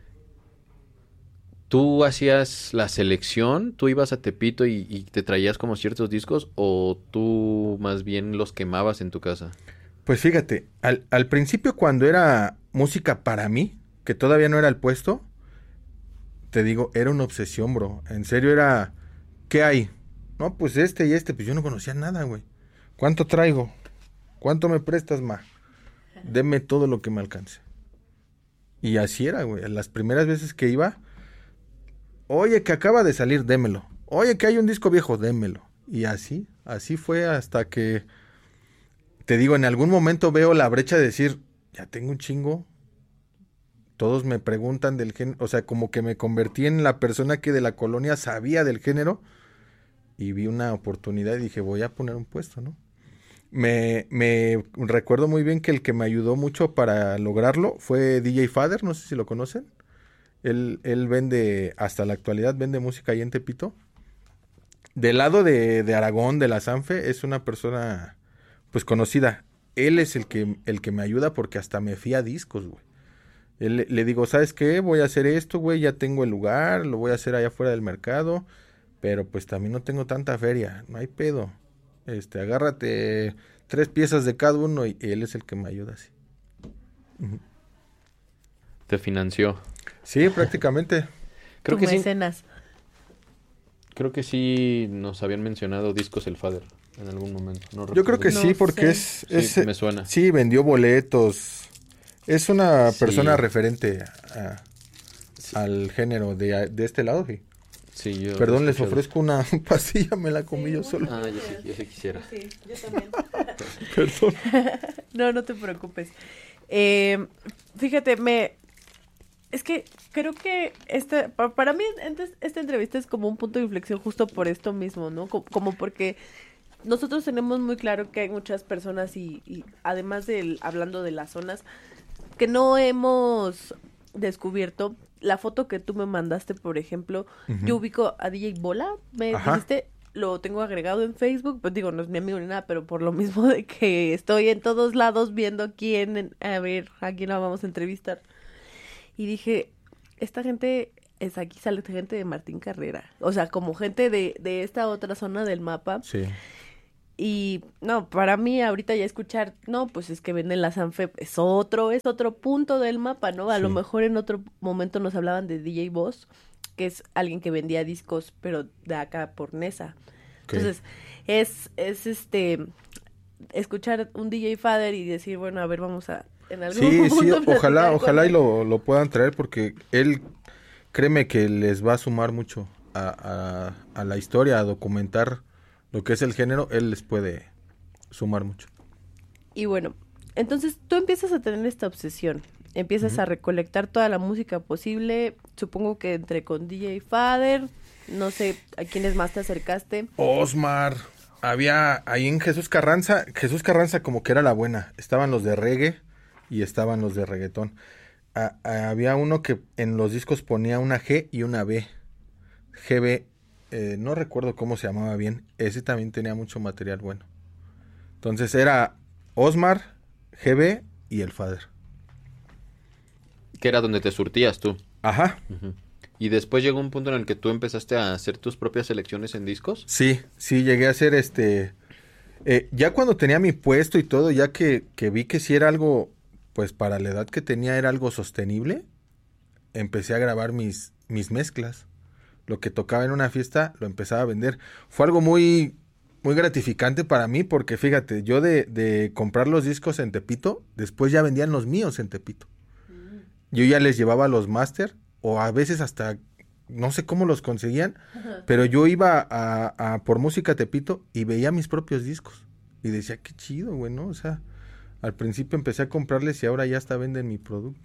Speaker 3: ¿Tú hacías la selección? ¿Tú ibas a Tepito y, y te traías como ciertos discos? ¿O tú más bien los quemabas en tu casa?
Speaker 1: Pues fíjate, al, al principio cuando era música para mí, que todavía no era el puesto, te digo, era una obsesión, bro. En serio era, ¿qué hay? No, pues este y este, pues yo no conocía nada, güey. ¿Cuánto traigo? ¿Cuánto me prestas, ma? Deme todo lo que me alcance. Y así era, güey. Las primeras veces que iba, oye, que acaba de salir, démelo. Oye, que hay un disco viejo, démelo. Y así, así fue hasta que, te digo, en algún momento veo la brecha de decir, ya tengo un chingo. Todos me preguntan del género, o sea, como que me convertí en la persona que de la colonia sabía del género y vi una oportunidad y dije, voy a poner un puesto, ¿no? Me, me recuerdo muy bien que el que me ayudó mucho para lograrlo fue D J Father, no sé si lo conocen. Él, él vende, hasta la actualidad, vende música ahí en Tepito. Del lado de, de Aragón, de la Sanfe, es una persona, pues, conocida. Él es el que, el que me ayuda porque hasta me fía discos, güey. Él- le digo, ¿sabes qué? Voy a hacer esto, güey, ya tengo el lugar, lo voy a hacer allá afuera del mercado, pero pues también no tengo tanta feria, no hay pedo. Este, agárrate tres piezas de cada uno y, y él es el que me ayuda así. Ujú.
Speaker 3: Te financió.
Speaker 1: Sí, prácticamente.
Speaker 3: Creo
Speaker 2: Tu
Speaker 3: que sí,
Speaker 2: mecenas.
Speaker 3: creo que sí nos habían mencionado Discos El Fader en algún momento. No
Speaker 1: Yo creo
Speaker 3: recuerdo.
Speaker 1: que
Speaker 2: No
Speaker 1: sí, porque
Speaker 2: sé.
Speaker 1: es,
Speaker 3: Sí,
Speaker 1: es-
Speaker 3: me suena.
Speaker 1: sí, vendió boletos. Es una
Speaker 3: Sí.
Speaker 1: persona referente a-
Speaker 3: Sí.
Speaker 1: al género de, de este lado, sí.
Speaker 3: Sí, yo
Speaker 1: Perdón,
Speaker 3: he
Speaker 1: les
Speaker 3: escuchado.
Speaker 1: ofrezco una pastilla, me la comí yo solo.
Speaker 3: Ah, yo sí, yo sí quisiera.
Speaker 2: Sí, yo también.
Speaker 1: Perdón.
Speaker 2: No, no te preocupes. Eh, fíjate, me... Es que creo que este, pa- para mí ente- esta entrevista es como un punto de inflexión justo por esto mismo, ¿no? Co- Como porque nosotros tenemos muy claro que hay muchas personas y, y además del, hablando de las zonas, que no hemos descubierto. La foto que tú me mandaste, por ejemplo,
Speaker 1: Ujú.
Speaker 2: yo ubico a D J Bola, me
Speaker 1: Ajá.
Speaker 2: dijiste, lo tengo agregado en Facebook, pues digo, no es mi amigo ni nada, pero por lo mismo de que estoy en todos lados viendo quién, a ver, a quién la vamos a entrevistar. Y dije, esta gente, es aquí sale gente de Martín Carrera, o sea, como gente de, de esta otra zona del mapa.
Speaker 1: Sí.
Speaker 2: Y no, para mí ahorita ya escuchar, no, pues es que venden la Sanfep, es otro, es otro punto del mapa, ¿no? A lo
Speaker 1: Sí.
Speaker 2: mejor en otro momento nos hablaban de D J Boss, que es alguien que vendía discos, pero de acá por Nesa.
Speaker 1: Ok.
Speaker 2: Entonces, es, es este, escuchar un D J Father y decir, bueno, a ver, vamos a, en algún
Speaker 1: Sí, sí,
Speaker 2: punto
Speaker 1: ojalá,
Speaker 2: platicar con
Speaker 1: ojalá y
Speaker 2: él.
Speaker 1: lo, lo puedan traer porque él, créeme que les va a sumar mucho a, a, a la historia, a documentar lo que es el género, él les puede sumar mucho.
Speaker 2: Y bueno, entonces tú empiezas a tener esta obsesión, empiezas
Speaker 1: Ujú.
Speaker 2: a recolectar toda la música posible, supongo que entre con D J Father, no sé a quiénes más te acercaste.
Speaker 1: Osmar, había ahí en Jesús Carranza, Jesús Carranza como que era la buena, estaban los de reggae y estaban los de reggaetón. A- a- había uno que en los discos ponía una G y una B, G B, eh, no recuerdo cómo se llamaba bien, ese también tenía mucho material bueno. Entonces era Osmar, G B y el Fader.
Speaker 3: Que era donde te surtías tú.
Speaker 1: Ajá,
Speaker 3: Ujú. Y después llegó un punto en el que tú empezaste a hacer tus propias selecciones en discos.
Speaker 1: sí, sí, llegué a hacer este... eh, ya cuando tenía mi puesto y todo, ya que, que vi que si era algo, pues para la edad que tenía era algo sostenible, empecé a grabar mis, mis mezclas. Lo que tocaba en una fiesta lo empezaba a vender. Fue algo muy, muy gratificante para mí porque fíjate, yo de, de comprar los discos en Tepito, después ya vendían los míos en Tepito. Yo ya les llevaba los máster o a veces hasta, no sé cómo los conseguían, pero yo iba a, a por música Tepito y veía mis propios discos. Y decía, qué chido, güey, ¿no? O sea, al principio empecé a comprarles y ahora ya hasta venden mi producto.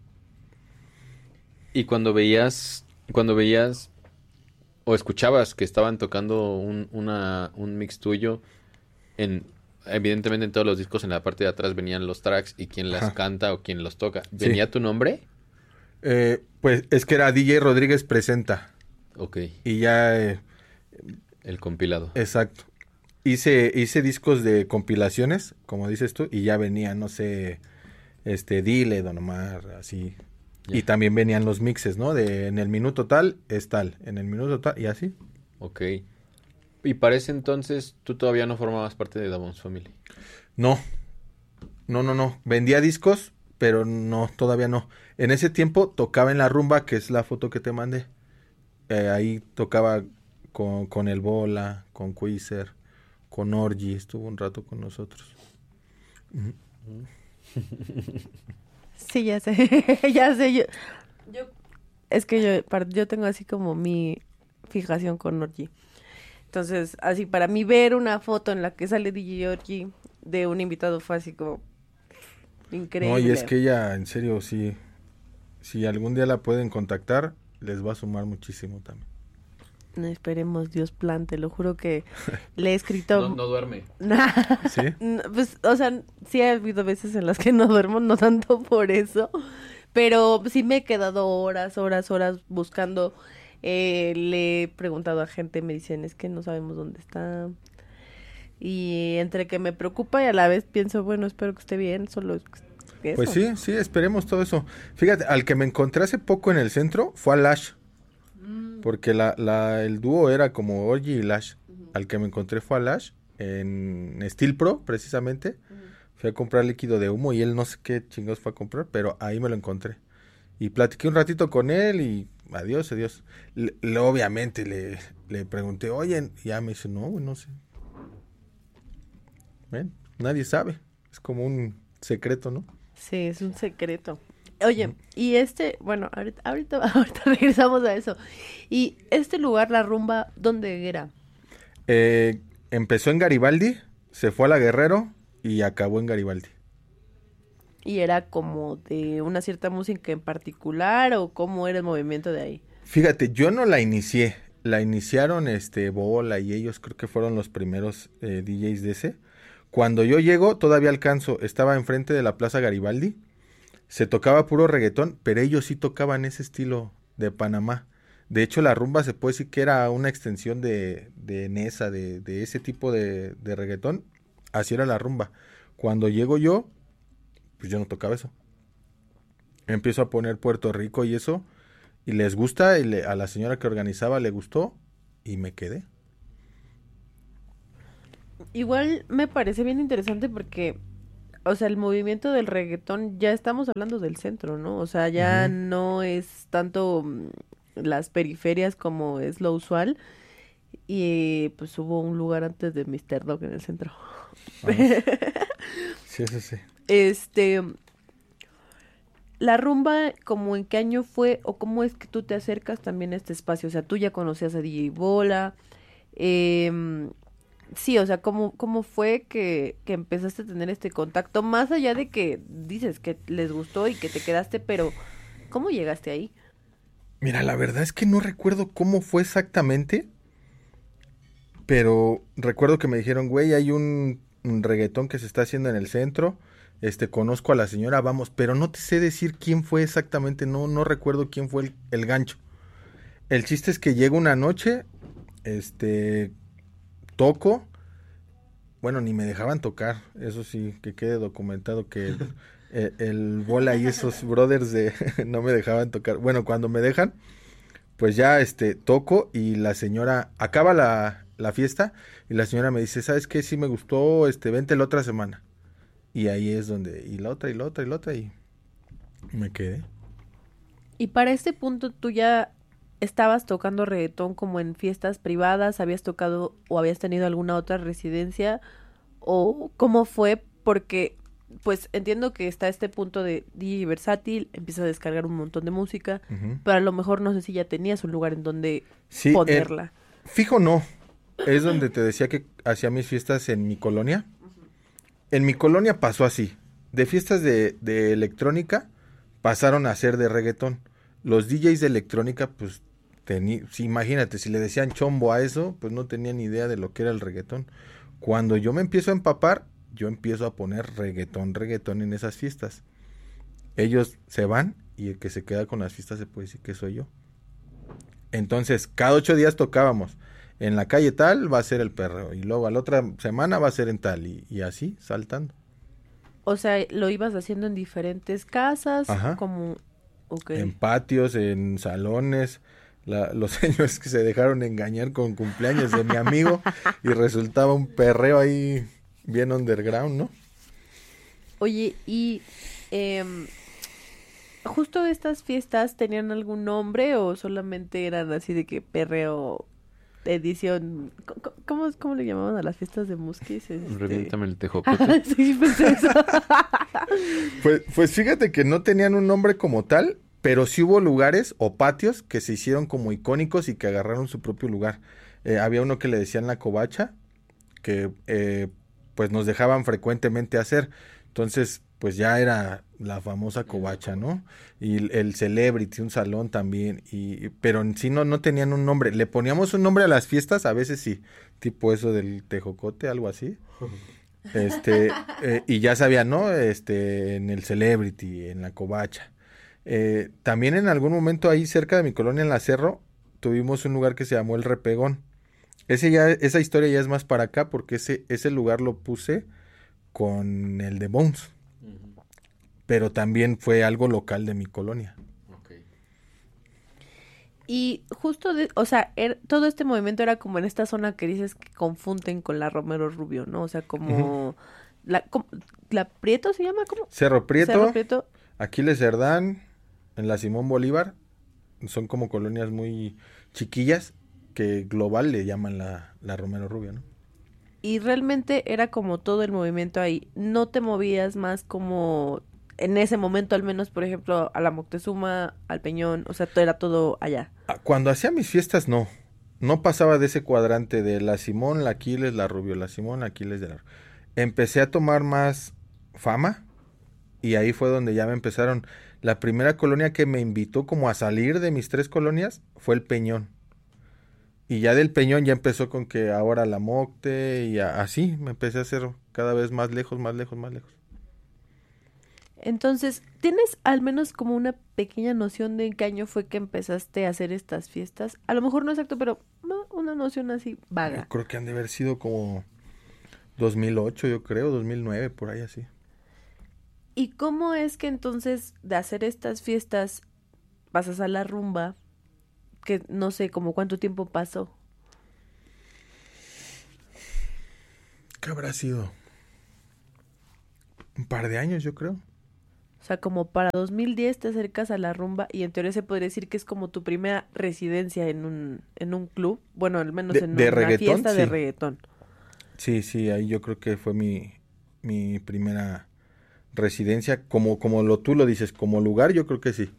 Speaker 3: Y cuando veías, cuando veías o escuchabas que estaban tocando un, una, un mix tuyo, en, evidentemente en todos los discos en la parte de atrás venían los tracks y quien las
Speaker 1: Ajá.
Speaker 3: canta o quien los toca. ¿Venía tu nombre?
Speaker 1: Eh, pues es que era D J Rodríguez Presenta.
Speaker 3: Ok,
Speaker 1: Y ya, eh,
Speaker 3: el compilado.
Speaker 1: exacto. Hice, hice discos de compilaciones, como dices tú, y ya venía, no sé, este, Dile, Don Omar, así.
Speaker 3: Ya.
Speaker 1: Y también venían los mixes, ¿no? De en el minuto tal es tal, en el minuto tal, y así.
Speaker 3: Ok. Y para ese entonces tú todavía no formabas parte de Davon's Family.
Speaker 1: No, no, no, no. Vendía discos, pero no, todavía no. En ese tiempo tocaba en la rumba, que es la foto que te mandé. Eh, ahí tocaba con, con el Bola, con Quizer, con Orgy, estuvo un rato con nosotros. Ujú.
Speaker 2: Sí, ya sé, ya sé, yo, yo, es que yo, par- yo tengo así como mi fijación con Orgy. Entonces, así para mí ver una foto en la que sale D J Orgy de un invitado fue así como increíble.
Speaker 1: No, y es que ella, en serio, sí, si algún día la pueden contactar, les va a sumar muchísimo también.
Speaker 2: No, esperemos Dios plan, te lo juro que le he escrito...
Speaker 3: No, no duerme.
Speaker 1: ¿Sí?
Speaker 2: No, pues, o sea, sí ha habido veces en las que no duermo, no tanto por eso, pero sí me he quedado horas, horas, horas buscando. Eh, le he preguntado a gente, me dicen, es que no sabemos dónde está. Y entre que me preocupa y a la vez pienso, bueno, espero que esté bien, solo es que eso.
Speaker 1: Pues sí, sí, esperemos todo eso. Fíjate, al que me encontré hace poco en el centro fue a Lash. Mm. Porque la, la, el dúo era como Orgy y Lash. Uh-huh. Al que me encontré fue a Lash en Steel Pro, precisamente. Uh-huh. Fui a comprar líquido de humo y él no sé qué chingados fue a comprar, pero ahí me lo encontré. Y platiqué un ratito con él y adiós, adiós. Le, le, obviamente le, le pregunté, oye, y ya me dice, no, güey, no sé. ¿Ven? Nadie sabe. Es como un secreto, ¿no?
Speaker 2: Sí, es un secreto. Oye, uh-huh. y este, bueno, ahorita, ahorita, ahorita regresamos a eso. Y este lugar, La Rumba, ¿dónde era?
Speaker 1: Eh, empezó en Garibaldi, se fue a La Guerrero y acabó en Garibaldi.
Speaker 2: ¿Y era como de una cierta música en particular o cómo era el movimiento de ahí?
Speaker 1: Fíjate, yo no la inicié. La iniciaron este Bola y ellos creo que fueron los primeros eh, D Js de ese. Cuando yo llego, todavía alcanzo, estaba enfrente de la Plaza Garibaldi, se tocaba puro reggaetón, pero ellos sí tocaban ese estilo de Panamá. De hecho, La Rumba se puede decir que era una extensión de, de Nesa, de, de ese tipo de, de reggaetón. Así era La Rumba. Cuando llego yo, pues yo no tocaba eso. Empiezo a poner Puerto Rico y eso, y les gusta, y le, a la señora que organizaba le gustó, y me quedé.
Speaker 2: Igual me parece bien interesante porque, o sea, el movimiento del reggaetón, ya estamos hablando del centro, ¿no? O sea, ya uh-huh. no es tanto las periferias como es lo usual. Y pues hubo un lugar antes de míster Dog en el centro.
Speaker 1: Ah, sí, eso sí.
Speaker 2: Este, La Rumba, ¿cómo en qué año fue o cómo es que tú te acercas también a este espacio? O sea, tú ya conocías a D J Bola, eh, sí, o sea, ¿cómo, cómo fue que, que empezaste a tener este contacto? Más allá de que dices que les gustó y que te quedaste, pero ¿cómo llegaste ahí?
Speaker 1: Mira, la verdad es que no recuerdo cómo fue exactamente, pero recuerdo que me dijeron, güey, hay un, un reggaetón que se está haciendo en el centro, este, conozco a la señora, vamos, pero no te sé decir quién fue exactamente, no, no recuerdo quién fue el, el gancho. El chiste es que llega una noche, este, toco, bueno, ni me dejaban tocar, eso sí, que quede documentado que el, el, el Bola y esos brothers de no me dejaban tocar. Bueno, cuando me dejan, pues ya, este, toco y la señora, acaba la, la fiesta y la señora me dice, ¿sabes qué? Sí me gustó, este, vente la otra semana. Y ahí es donde, y la otra, y la otra, y la otra, y me quedé.
Speaker 2: Y para este punto, ¿tú ya estabas tocando reggaetón como en fiestas privadas? ¿Habías tocado o habías tenido alguna otra residencia? ¿O cómo fue? Porque, pues, entiendo que está este punto de D J versátil, empieza a descargar un montón de música, uh-huh. pero a lo mejor no sé si ya tenías un lugar en donde sí, ponerla.
Speaker 1: Eh, fijo no, es donde te decía que hacía mis fiestas en mi colonia. En mi colonia pasó así, de fiestas de, de electrónica pasaron a ser de reggaetón. Los D Js de electrónica, pues, tení, sí, imagínate, si le decían chombo a eso, pues no tenían ni idea de lo que era el reggaetón. Cuando yo me empiezo a empapar, yo empiezo a poner reggaetón, reggaetón en esas fiestas. Ellos se van y el que se queda con las fiestas se puede decir que soy yo. Entonces, cada ocho días tocábamos. En la calle tal va a ser el perreo y luego a la otra semana va a ser en tal y, y así saltando.
Speaker 2: O sea, lo ibas haciendo en diferentes casas. Ajá. Como okay.
Speaker 1: En patios, en salones, la, los señores que se dejaron engañar con cumpleaños de mi amigo y resultaba un perreo ahí bien underground, ¿no?
Speaker 2: Oye, y eh, justo estas fiestas tenían algún nombre o solamente eran así de que perreo edición, ¿cómo, cómo le llamaban a las fiestas de Musquis? Este...
Speaker 3: Reviéntame el tejocote.
Speaker 2: Sí, pensé eso.
Speaker 1: pues, pues fíjate que no tenían un nombre como tal, pero sí hubo lugares o patios que se hicieron como icónicos y que agarraron su propio lugar. Eh, había uno que le decían La Covacha, que eh, pues nos dejaban frecuentemente hacer. Entonces, pues ya era la famosa covacha, ¿no? Y el, el Celebrity, un salón también, y pero en sí no, no tenían un nombre. Le poníamos un nombre a las fiestas, a veces sí, tipo eso del tejocote, algo así. Este, eh, y ya sabía, ¿no? Este, en el Celebrity, en la covacha. Eh, también en algún momento ahí cerca de mi colonia en la Cerro, tuvimos un lugar que se llamó El Repegón. Ese ya, esa historia ya es más para acá, porque ese, ese lugar lo puse con el de Bones. Uh-huh. pero también fue algo local de mi colonia.
Speaker 3: Okay.
Speaker 2: Y justo, de, o sea, er, todo este movimiento era como en esta zona que dices que confunden con la Romero Rubio, ¿no? O sea, como... Uh-huh. La, como, ¿La Prieto se llama? ¿Cómo?
Speaker 1: Cerro Prieto,
Speaker 2: Cerro Prieto.
Speaker 1: Aquiles Cerdán, en la Simón Bolívar. Son como colonias muy chiquillas que global le llaman la, la Romero Rubio, ¿no?
Speaker 2: Y realmente era como todo el movimiento ahí. No te movías más como... En ese momento, al menos, por ejemplo, a la Moctezuma, al Peñón, o sea, todo era todo allá.
Speaker 1: Cuando hacía mis fiestas, no. No pasaba de ese cuadrante de la Simón, la Aquiles, la Rubio, la Simón, la Aquiles, de la... Empecé a tomar más fama y ahí fue donde ya me empezaron. La primera colonia que me invitó como a salir de mis tres colonias fue el Peñón. Y ya del Peñón ya empezó con que ahora la Mocte y a, así me empecé a hacer cada vez más lejos, más lejos, más lejos.
Speaker 2: Entonces, ¿tienes al menos como una pequeña noción de en qué año fue que empezaste a hacer estas fiestas? A lo mejor no exacto, pero no, una noción así vaga.
Speaker 1: Yo creo que han de haber sido como dos mil ocho, yo creo, dos mil nueve, por ahí así.
Speaker 2: ¿Y cómo es que entonces de hacer estas fiestas pasas a la rumba? Que no sé, como cuánto tiempo pasó.
Speaker 1: ¿Qué habrá sido? Un par de años, yo creo.
Speaker 2: O sea, como para dos mil diez te acercas a la rumba y en teoría se podría decir que es como tu primera residencia en un, en un club. Bueno, al menos
Speaker 1: de,
Speaker 2: en
Speaker 1: de
Speaker 2: una
Speaker 1: reggaetón,
Speaker 2: fiesta
Speaker 1: sí.
Speaker 2: de reggaetón.
Speaker 1: Sí, sí, ahí yo creo que fue mi, mi primera residencia. Como, como lo tú lo dices, como lugar, yo creo que sí.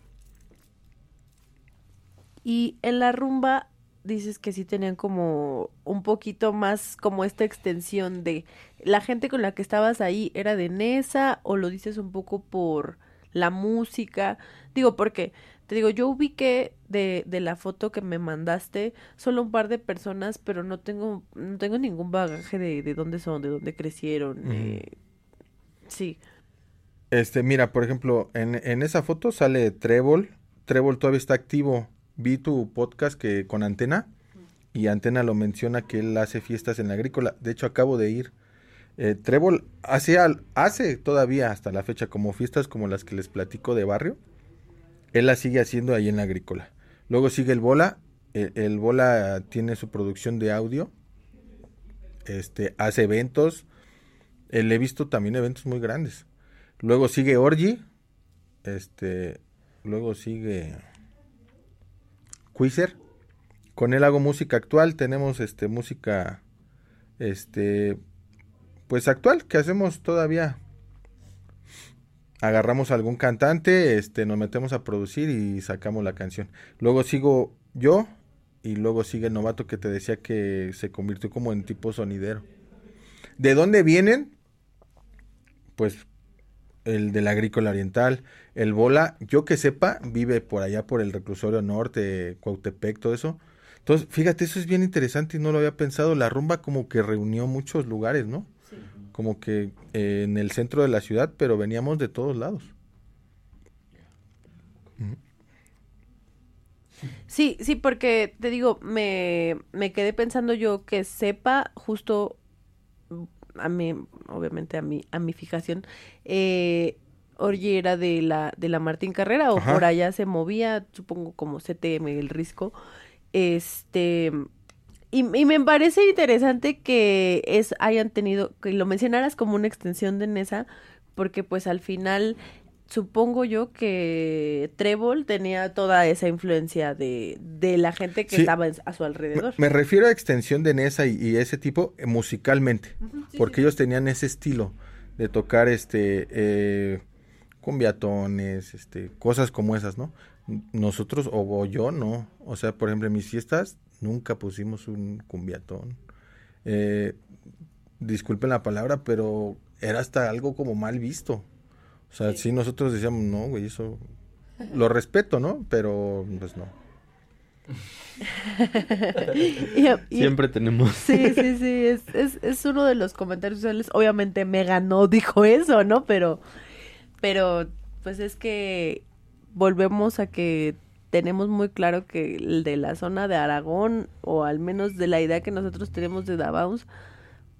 Speaker 2: Y en la rumba dices que sí tenían como un poquito más como esta extensión de la gente con la que estabas ahí era de Nesa o lo dices un poco por la música. Digo, porque te digo, yo ubiqué de, de la foto que me mandaste solo un par de personas, pero no tengo no tengo ningún bagaje de, de dónde son, de dónde crecieron. Uh-huh. eh, sí.
Speaker 1: Este, mira, por ejemplo, en, en esa foto sale Trébol. Trébol todavía está activo. Vi tu podcast que con Antena y Antena lo menciona que él hace fiestas en la agrícola. De hecho, acabo de ir. Eh, Trébol hace, al, hace todavía hasta la fecha como fiestas como las que les platico de barrio. Él las sigue haciendo ahí en la agrícola. Luego sigue el Bola. El, el Bola tiene su producción de audio. Este, hace eventos. Eh, le he visto también eventos muy grandes. Luego sigue Orgi. Este, luego sigue Quizer. Con él hago música actual. Tenemos este música este pues actual que hacemos todavía. Agarramos a algún cantante, este nos metemos a producir y sacamos la canción. Luego sigo yo y luego sigue el novato que te decía que se convirtió como en tipo sonidero. ¿De dónde vienen? Pues el del Agrícola Oriental, el Bola, yo que sepa, vive por allá por el Reclusorio Norte, Cuautepec, todo eso. Entonces, fíjate, eso es bien interesante y no lo había pensado. La rumba como que reunió muchos lugares, ¿no? Sí. Como que eh, en el centro de la ciudad, pero veníamos de todos lados.
Speaker 2: Sí, sí, porque te digo, me, me quedé pensando yo que sepa justo a mí, obviamente a mi, a mi fijación, eh, Orgi era de la, de la Martín Carrera o Ajá. por allá se movía, supongo como C T M, el Risco, este, y, y me parece interesante que es, hayan tenido, que lo mencionaras como una extensión de Nesa, porque pues al final supongo yo que Trébol tenía toda esa influencia de, de la gente que sí, estaba a su alrededor.
Speaker 1: Me, me refiero a extensión de Nesa y, y ese tipo eh, musicalmente, uh-huh, sí, porque sí. ellos tenían ese estilo de tocar este eh, cumbiatones, este, cosas como esas, ¿no? Nosotros, o, o yo, no. O sea, por ejemplo, en mis fiestas nunca pusimos un cumbiatón. Eh, disculpen la palabra, pero era hasta algo como mal visto. O sea, sí, sí nosotros decíamos, no, güey, eso lo respeto, ¿no? Pero, pues, no.
Speaker 3: y, y, Siempre tenemos.
Speaker 2: Sí, sí, sí, es, es, es uno de los comentarios sociales. Obviamente Megan no dijo eso, ¿no? Pero, pero, pues es que volvemos a que tenemos muy claro que el de la zona de Aragón, o al menos de la idea que nosotros tenemos de Da Bounce,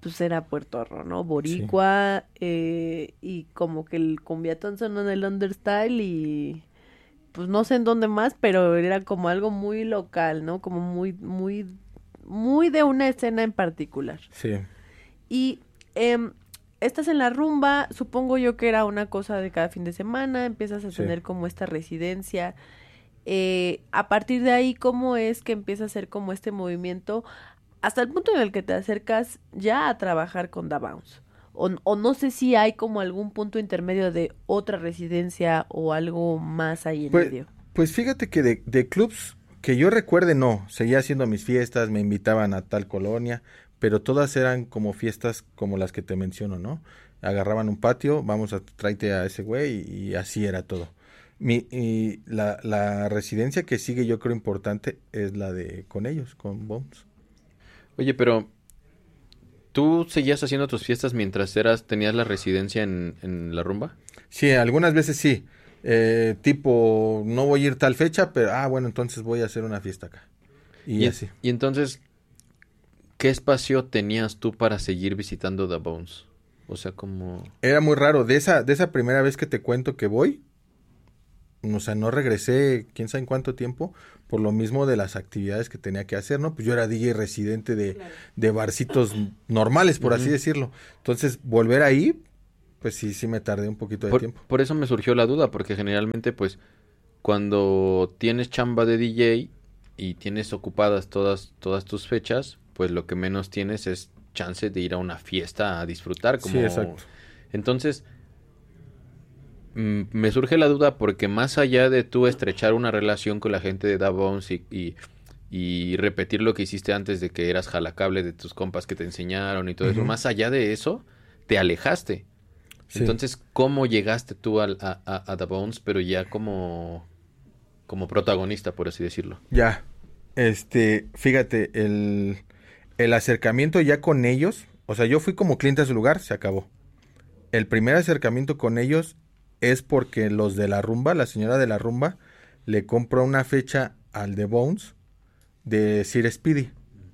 Speaker 2: pues era puertorro, ¿no? Boricua, sí. eh, y como que el cumbiatón sonó en el understyle y pues no sé en dónde más, pero era como algo muy local, ¿no? Como muy, muy, muy de una escena en particular.
Speaker 1: Sí.
Speaker 2: Y eh, estás en la rumba, supongo yo que era una cosa de cada fin de semana, empiezas a sí. tener como esta residencia. Eh, a partir de ahí, ¿cómo es que empieza a hacer como este movimiento hasta el punto en el que te acercas ya a trabajar con Da Bounce? O, o no sé si hay como algún punto intermedio de otra residencia o algo más ahí en
Speaker 1: pues,
Speaker 2: medio.
Speaker 1: Pues fíjate que de, de clubs que yo recuerde no, seguía haciendo mis fiestas, me invitaban a tal colonia, pero todas eran como fiestas como las que te menciono, ¿no? Agarraban un patio, vamos a tráete a ese güey y, y así era todo. Mi, y la, la residencia que sigue yo creo importante es la de con ellos, con Bounce.
Speaker 3: Oye, pero ¿tú seguías haciendo tus fiestas mientras eras tenías la residencia en, en la rumba?
Speaker 1: Sí, algunas veces sí. Eh, tipo, no voy a ir tal fecha, pero, ah, bueno, entonces voy a hacer una fiesta acá. Y, y así.
Speaker 3: Y entonces, ¿qué espacio tenías tú para seguir visitando The Bounce? O sea, como...
Speaker 1: Era muy raro. De esa, de esa primera vez que te cuento que voy, o sea, no regresé quién sabe en cuánto tiempo, por lo mismo de las actividades que tenía que hacer, ¿no? Pues yo era D J residente de, claro. de barcitos normales, por uh-huh. así decirlo. Entonces, volver ahí, pues sí, sí me tardé un poquito de
Speaker 3: por,
Speaker 1: tiempo.
Speaker 3: Por eso me surgió la duda, porque generalmente, pues, cuando tienes chamba de D J y tienes ocupadas todas, todas tus fechas, pues lo que menos tienes es chance de ir a una fiesta a disfrutar. Como...
Speaker 1: Sí, exacto.
Speaker 3: Entonces... me surge la duda porque más allá de tú estrechar una relación con la gente de Da Bounce y, y, y repetir lo que hiciste antes de que eras jalacable de tus compas que te enseñaron y todo uh-huh. eso, más allá de eso, te alejaste. Sí. Entonces, ¿cómo llegaste tú a, a, a Da Bounce, pero ya como, como protagonista, por así decirlo?
Speaker 1: Ya, este, fíjate, el, el acercamiento ya con ellos, o sea, yo fui como cliente a su lugar, se acabó. El primer acercamiento con ellos es porque los de la rumba, la señora de la rumba, le compró una fecha al de Bounce de Sir Speedy.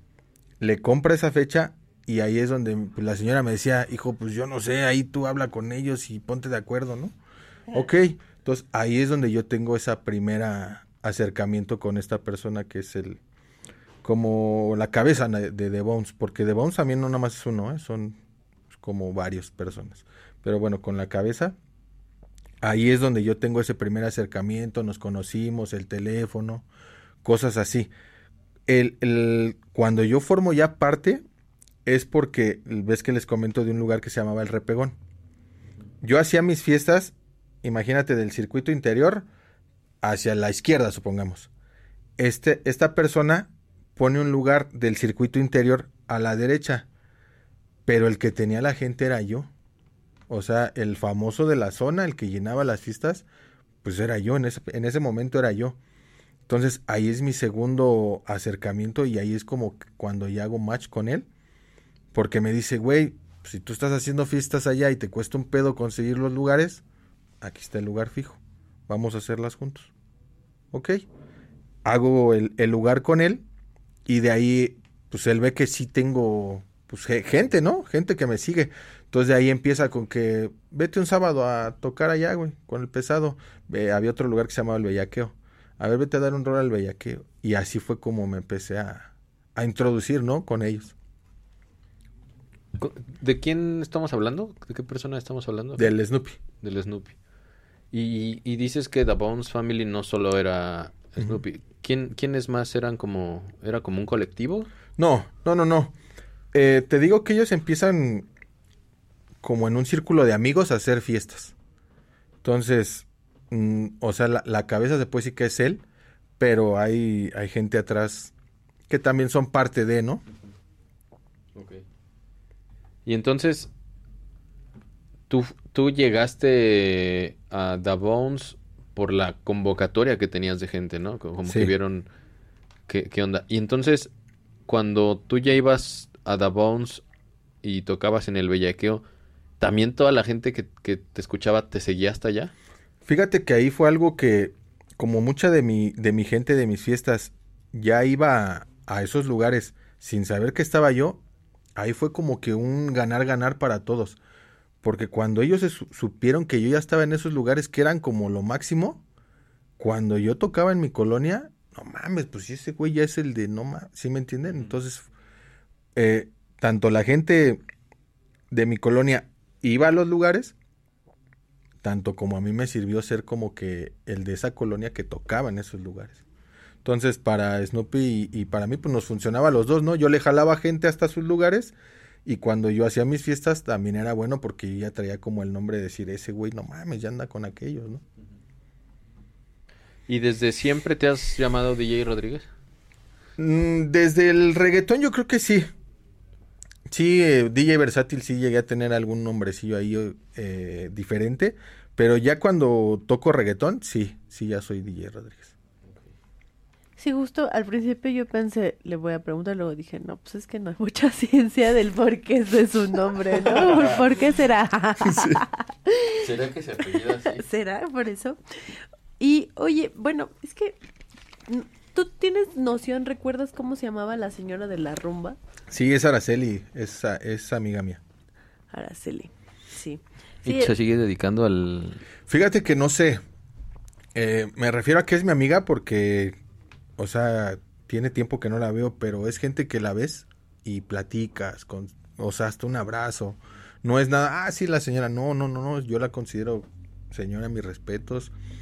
Speaker 1: Le compra esa fecha y ahí es donde pues, la señora me decía, hijo, pues yo no sé, ahí tú habla con ellos y ponte de acuerdo, ¿no? Ok, entonces ahí es donde yo tengo esa primera acercamiento con esta persona que es el, como la cabeza de The Bounce, porque The Bounce también no nada más es uno, ¿eh? Son como varias personas. Pero bueno, con la cabeza... Ahí es donde yo tengo ese primer acercamiento, nos conocimos, el teléfono, cosas así. El, el, cuando yo formo ya parte, es porque, ves que les comento de un lugar que se llamaba El Repegón. Yo hacía mis fiestas, imagínate, del circuito interior hacia la izquierda, supongamos. Este, esta persona pone un lugar del circuito interior a la derecha, pero el que tenía la gente era yo. O sea, el famoso de la zona, el que llenaba las fiestas, pues era yo, en ese, en ese momento era yo. Entonces, ahí es mi segundo acercamiento y ahí es como cuando ya hago match con él. Porque me dice, güey, si tú estás haciendo fiestas allá y te cuesta un pedo conseguir los lugares, aquí está el lugar fijo. Vamos a hacerlas juntos. Ok. Hago el, el lugar con él y de ahí, pues él ve que sí tengo, pues gente, ¿no? Gente que me sigue. Entonces de ahí empieza con que vete un sábado a tocar allá, güey, con el pesado. Eh, había otro lugar que se llamaba El Bellaqueo. A ver, vete a dar un rol al Bellaqueo. Y así fue como me empecé a, a introducir, ¿no? Con ellos.
Speaker 3: ¿De quién estamos hablando? ¿De qué persona estamos hablando?
Speaker 1: Del Snoopy.
Speaker 3: Del Snoopy. Y, y dices que The Bounce Family no solo era Snoopy. Uh-huh. ¿Quién, ¿Quiénes más eran como, era como un colectivo?
Speaker 1: No, no, no, no. Eh, te digo que ellos empiezan... como en un círculo de amigos a hacer fiestas. Entonces, mmm, o sea, la, la cabeza se puede decir que es él, pero hay, hay gente atrás que también son parte de, ¿no?
Speaker 3: Okay. Y entonces, tú, tú llegaste a The Bounce por la convocatoria que tenías de gente, ¿no? Como sí. que vieron qué, qué onda. Y entonces, cuando tú ya ibas a The Bounce y tocabas en el Bellaqueo, ¿también toda la gente que, que te escuchaba te seguía hasta allá?
Speaker 1: Fíjate que ahí fue algo que, como mucha de mi, de mi gente de mis fiestas, ya iba a, a esos lugares sin saber que estaba yo, ahí fue como que un ganar-ganar para todos. Porque cuando ellos se su- supieron que yo ya estaba en esos lugares que eran como lo máximo, cuando yo tocaba en mi colonia, no mames, pues si ese güey ya es el de no mames, ¿sí me entienden? Entonces, eh, tanto la gente de mi colonia iba a los lugares, tanto como a mí me sirvió ser como que el de esa colonia que tocaba en esos lugares. Entonces, para Snoopy y, y para mí, pues nos funcionaba a los dos, ¿no? Yo le jalaba gente hasta sus lugares y cuando yo hacía mis fiestas también era bueno porque yo ya traía como el nombre de decir, ese güey, no mames, ya anda con aquellos, ¿no?
Speaker 3: ¿Y desde siempre te has llamado D J Rodríguez?
Speaker 1: Mm, desde el reggaetón yo creo que sí. Sí, eh, D J versátil sí llegué a tener algún nombrecillo ahí eh, diferente, pero ya cuando toco reggaetón, sí, sí ya soy D J Rodríguez.
Speaker 2: Sí, justo al principio yo pensé, le voy a preguntar, luego dije, no, pues es que no hay mucha ciencia del por qué ese es su nombre, ¿no? ¿Por qué será?
Speaker 3: ¿Será que se apellida así?
Speaker 2: ¿Será por eso? Y, oye, bueno, es que, mm, ¿tú tienes noción, recuerdas cómo se llamaba la señora de la rumba?
Speaker 1: Sí, es Araceli, es, a- es amiga mía.
Speaker 2: Araceli, sí.
Speaker 3: ¿Y
Speaker 2: Sí,
Speaker 3: se sigue dedicando al...?
Speaker 1: Fíjate que no sé, eh, me refiero a que es mi amiga porque, o sea, tiene tiempo que no la veo, pero es gente que la ves y platicas, con, o sea, hasta un abrazo. No es nada, ah, sí, la señora, no, no, no, no, yo la considero señora, mis respetos.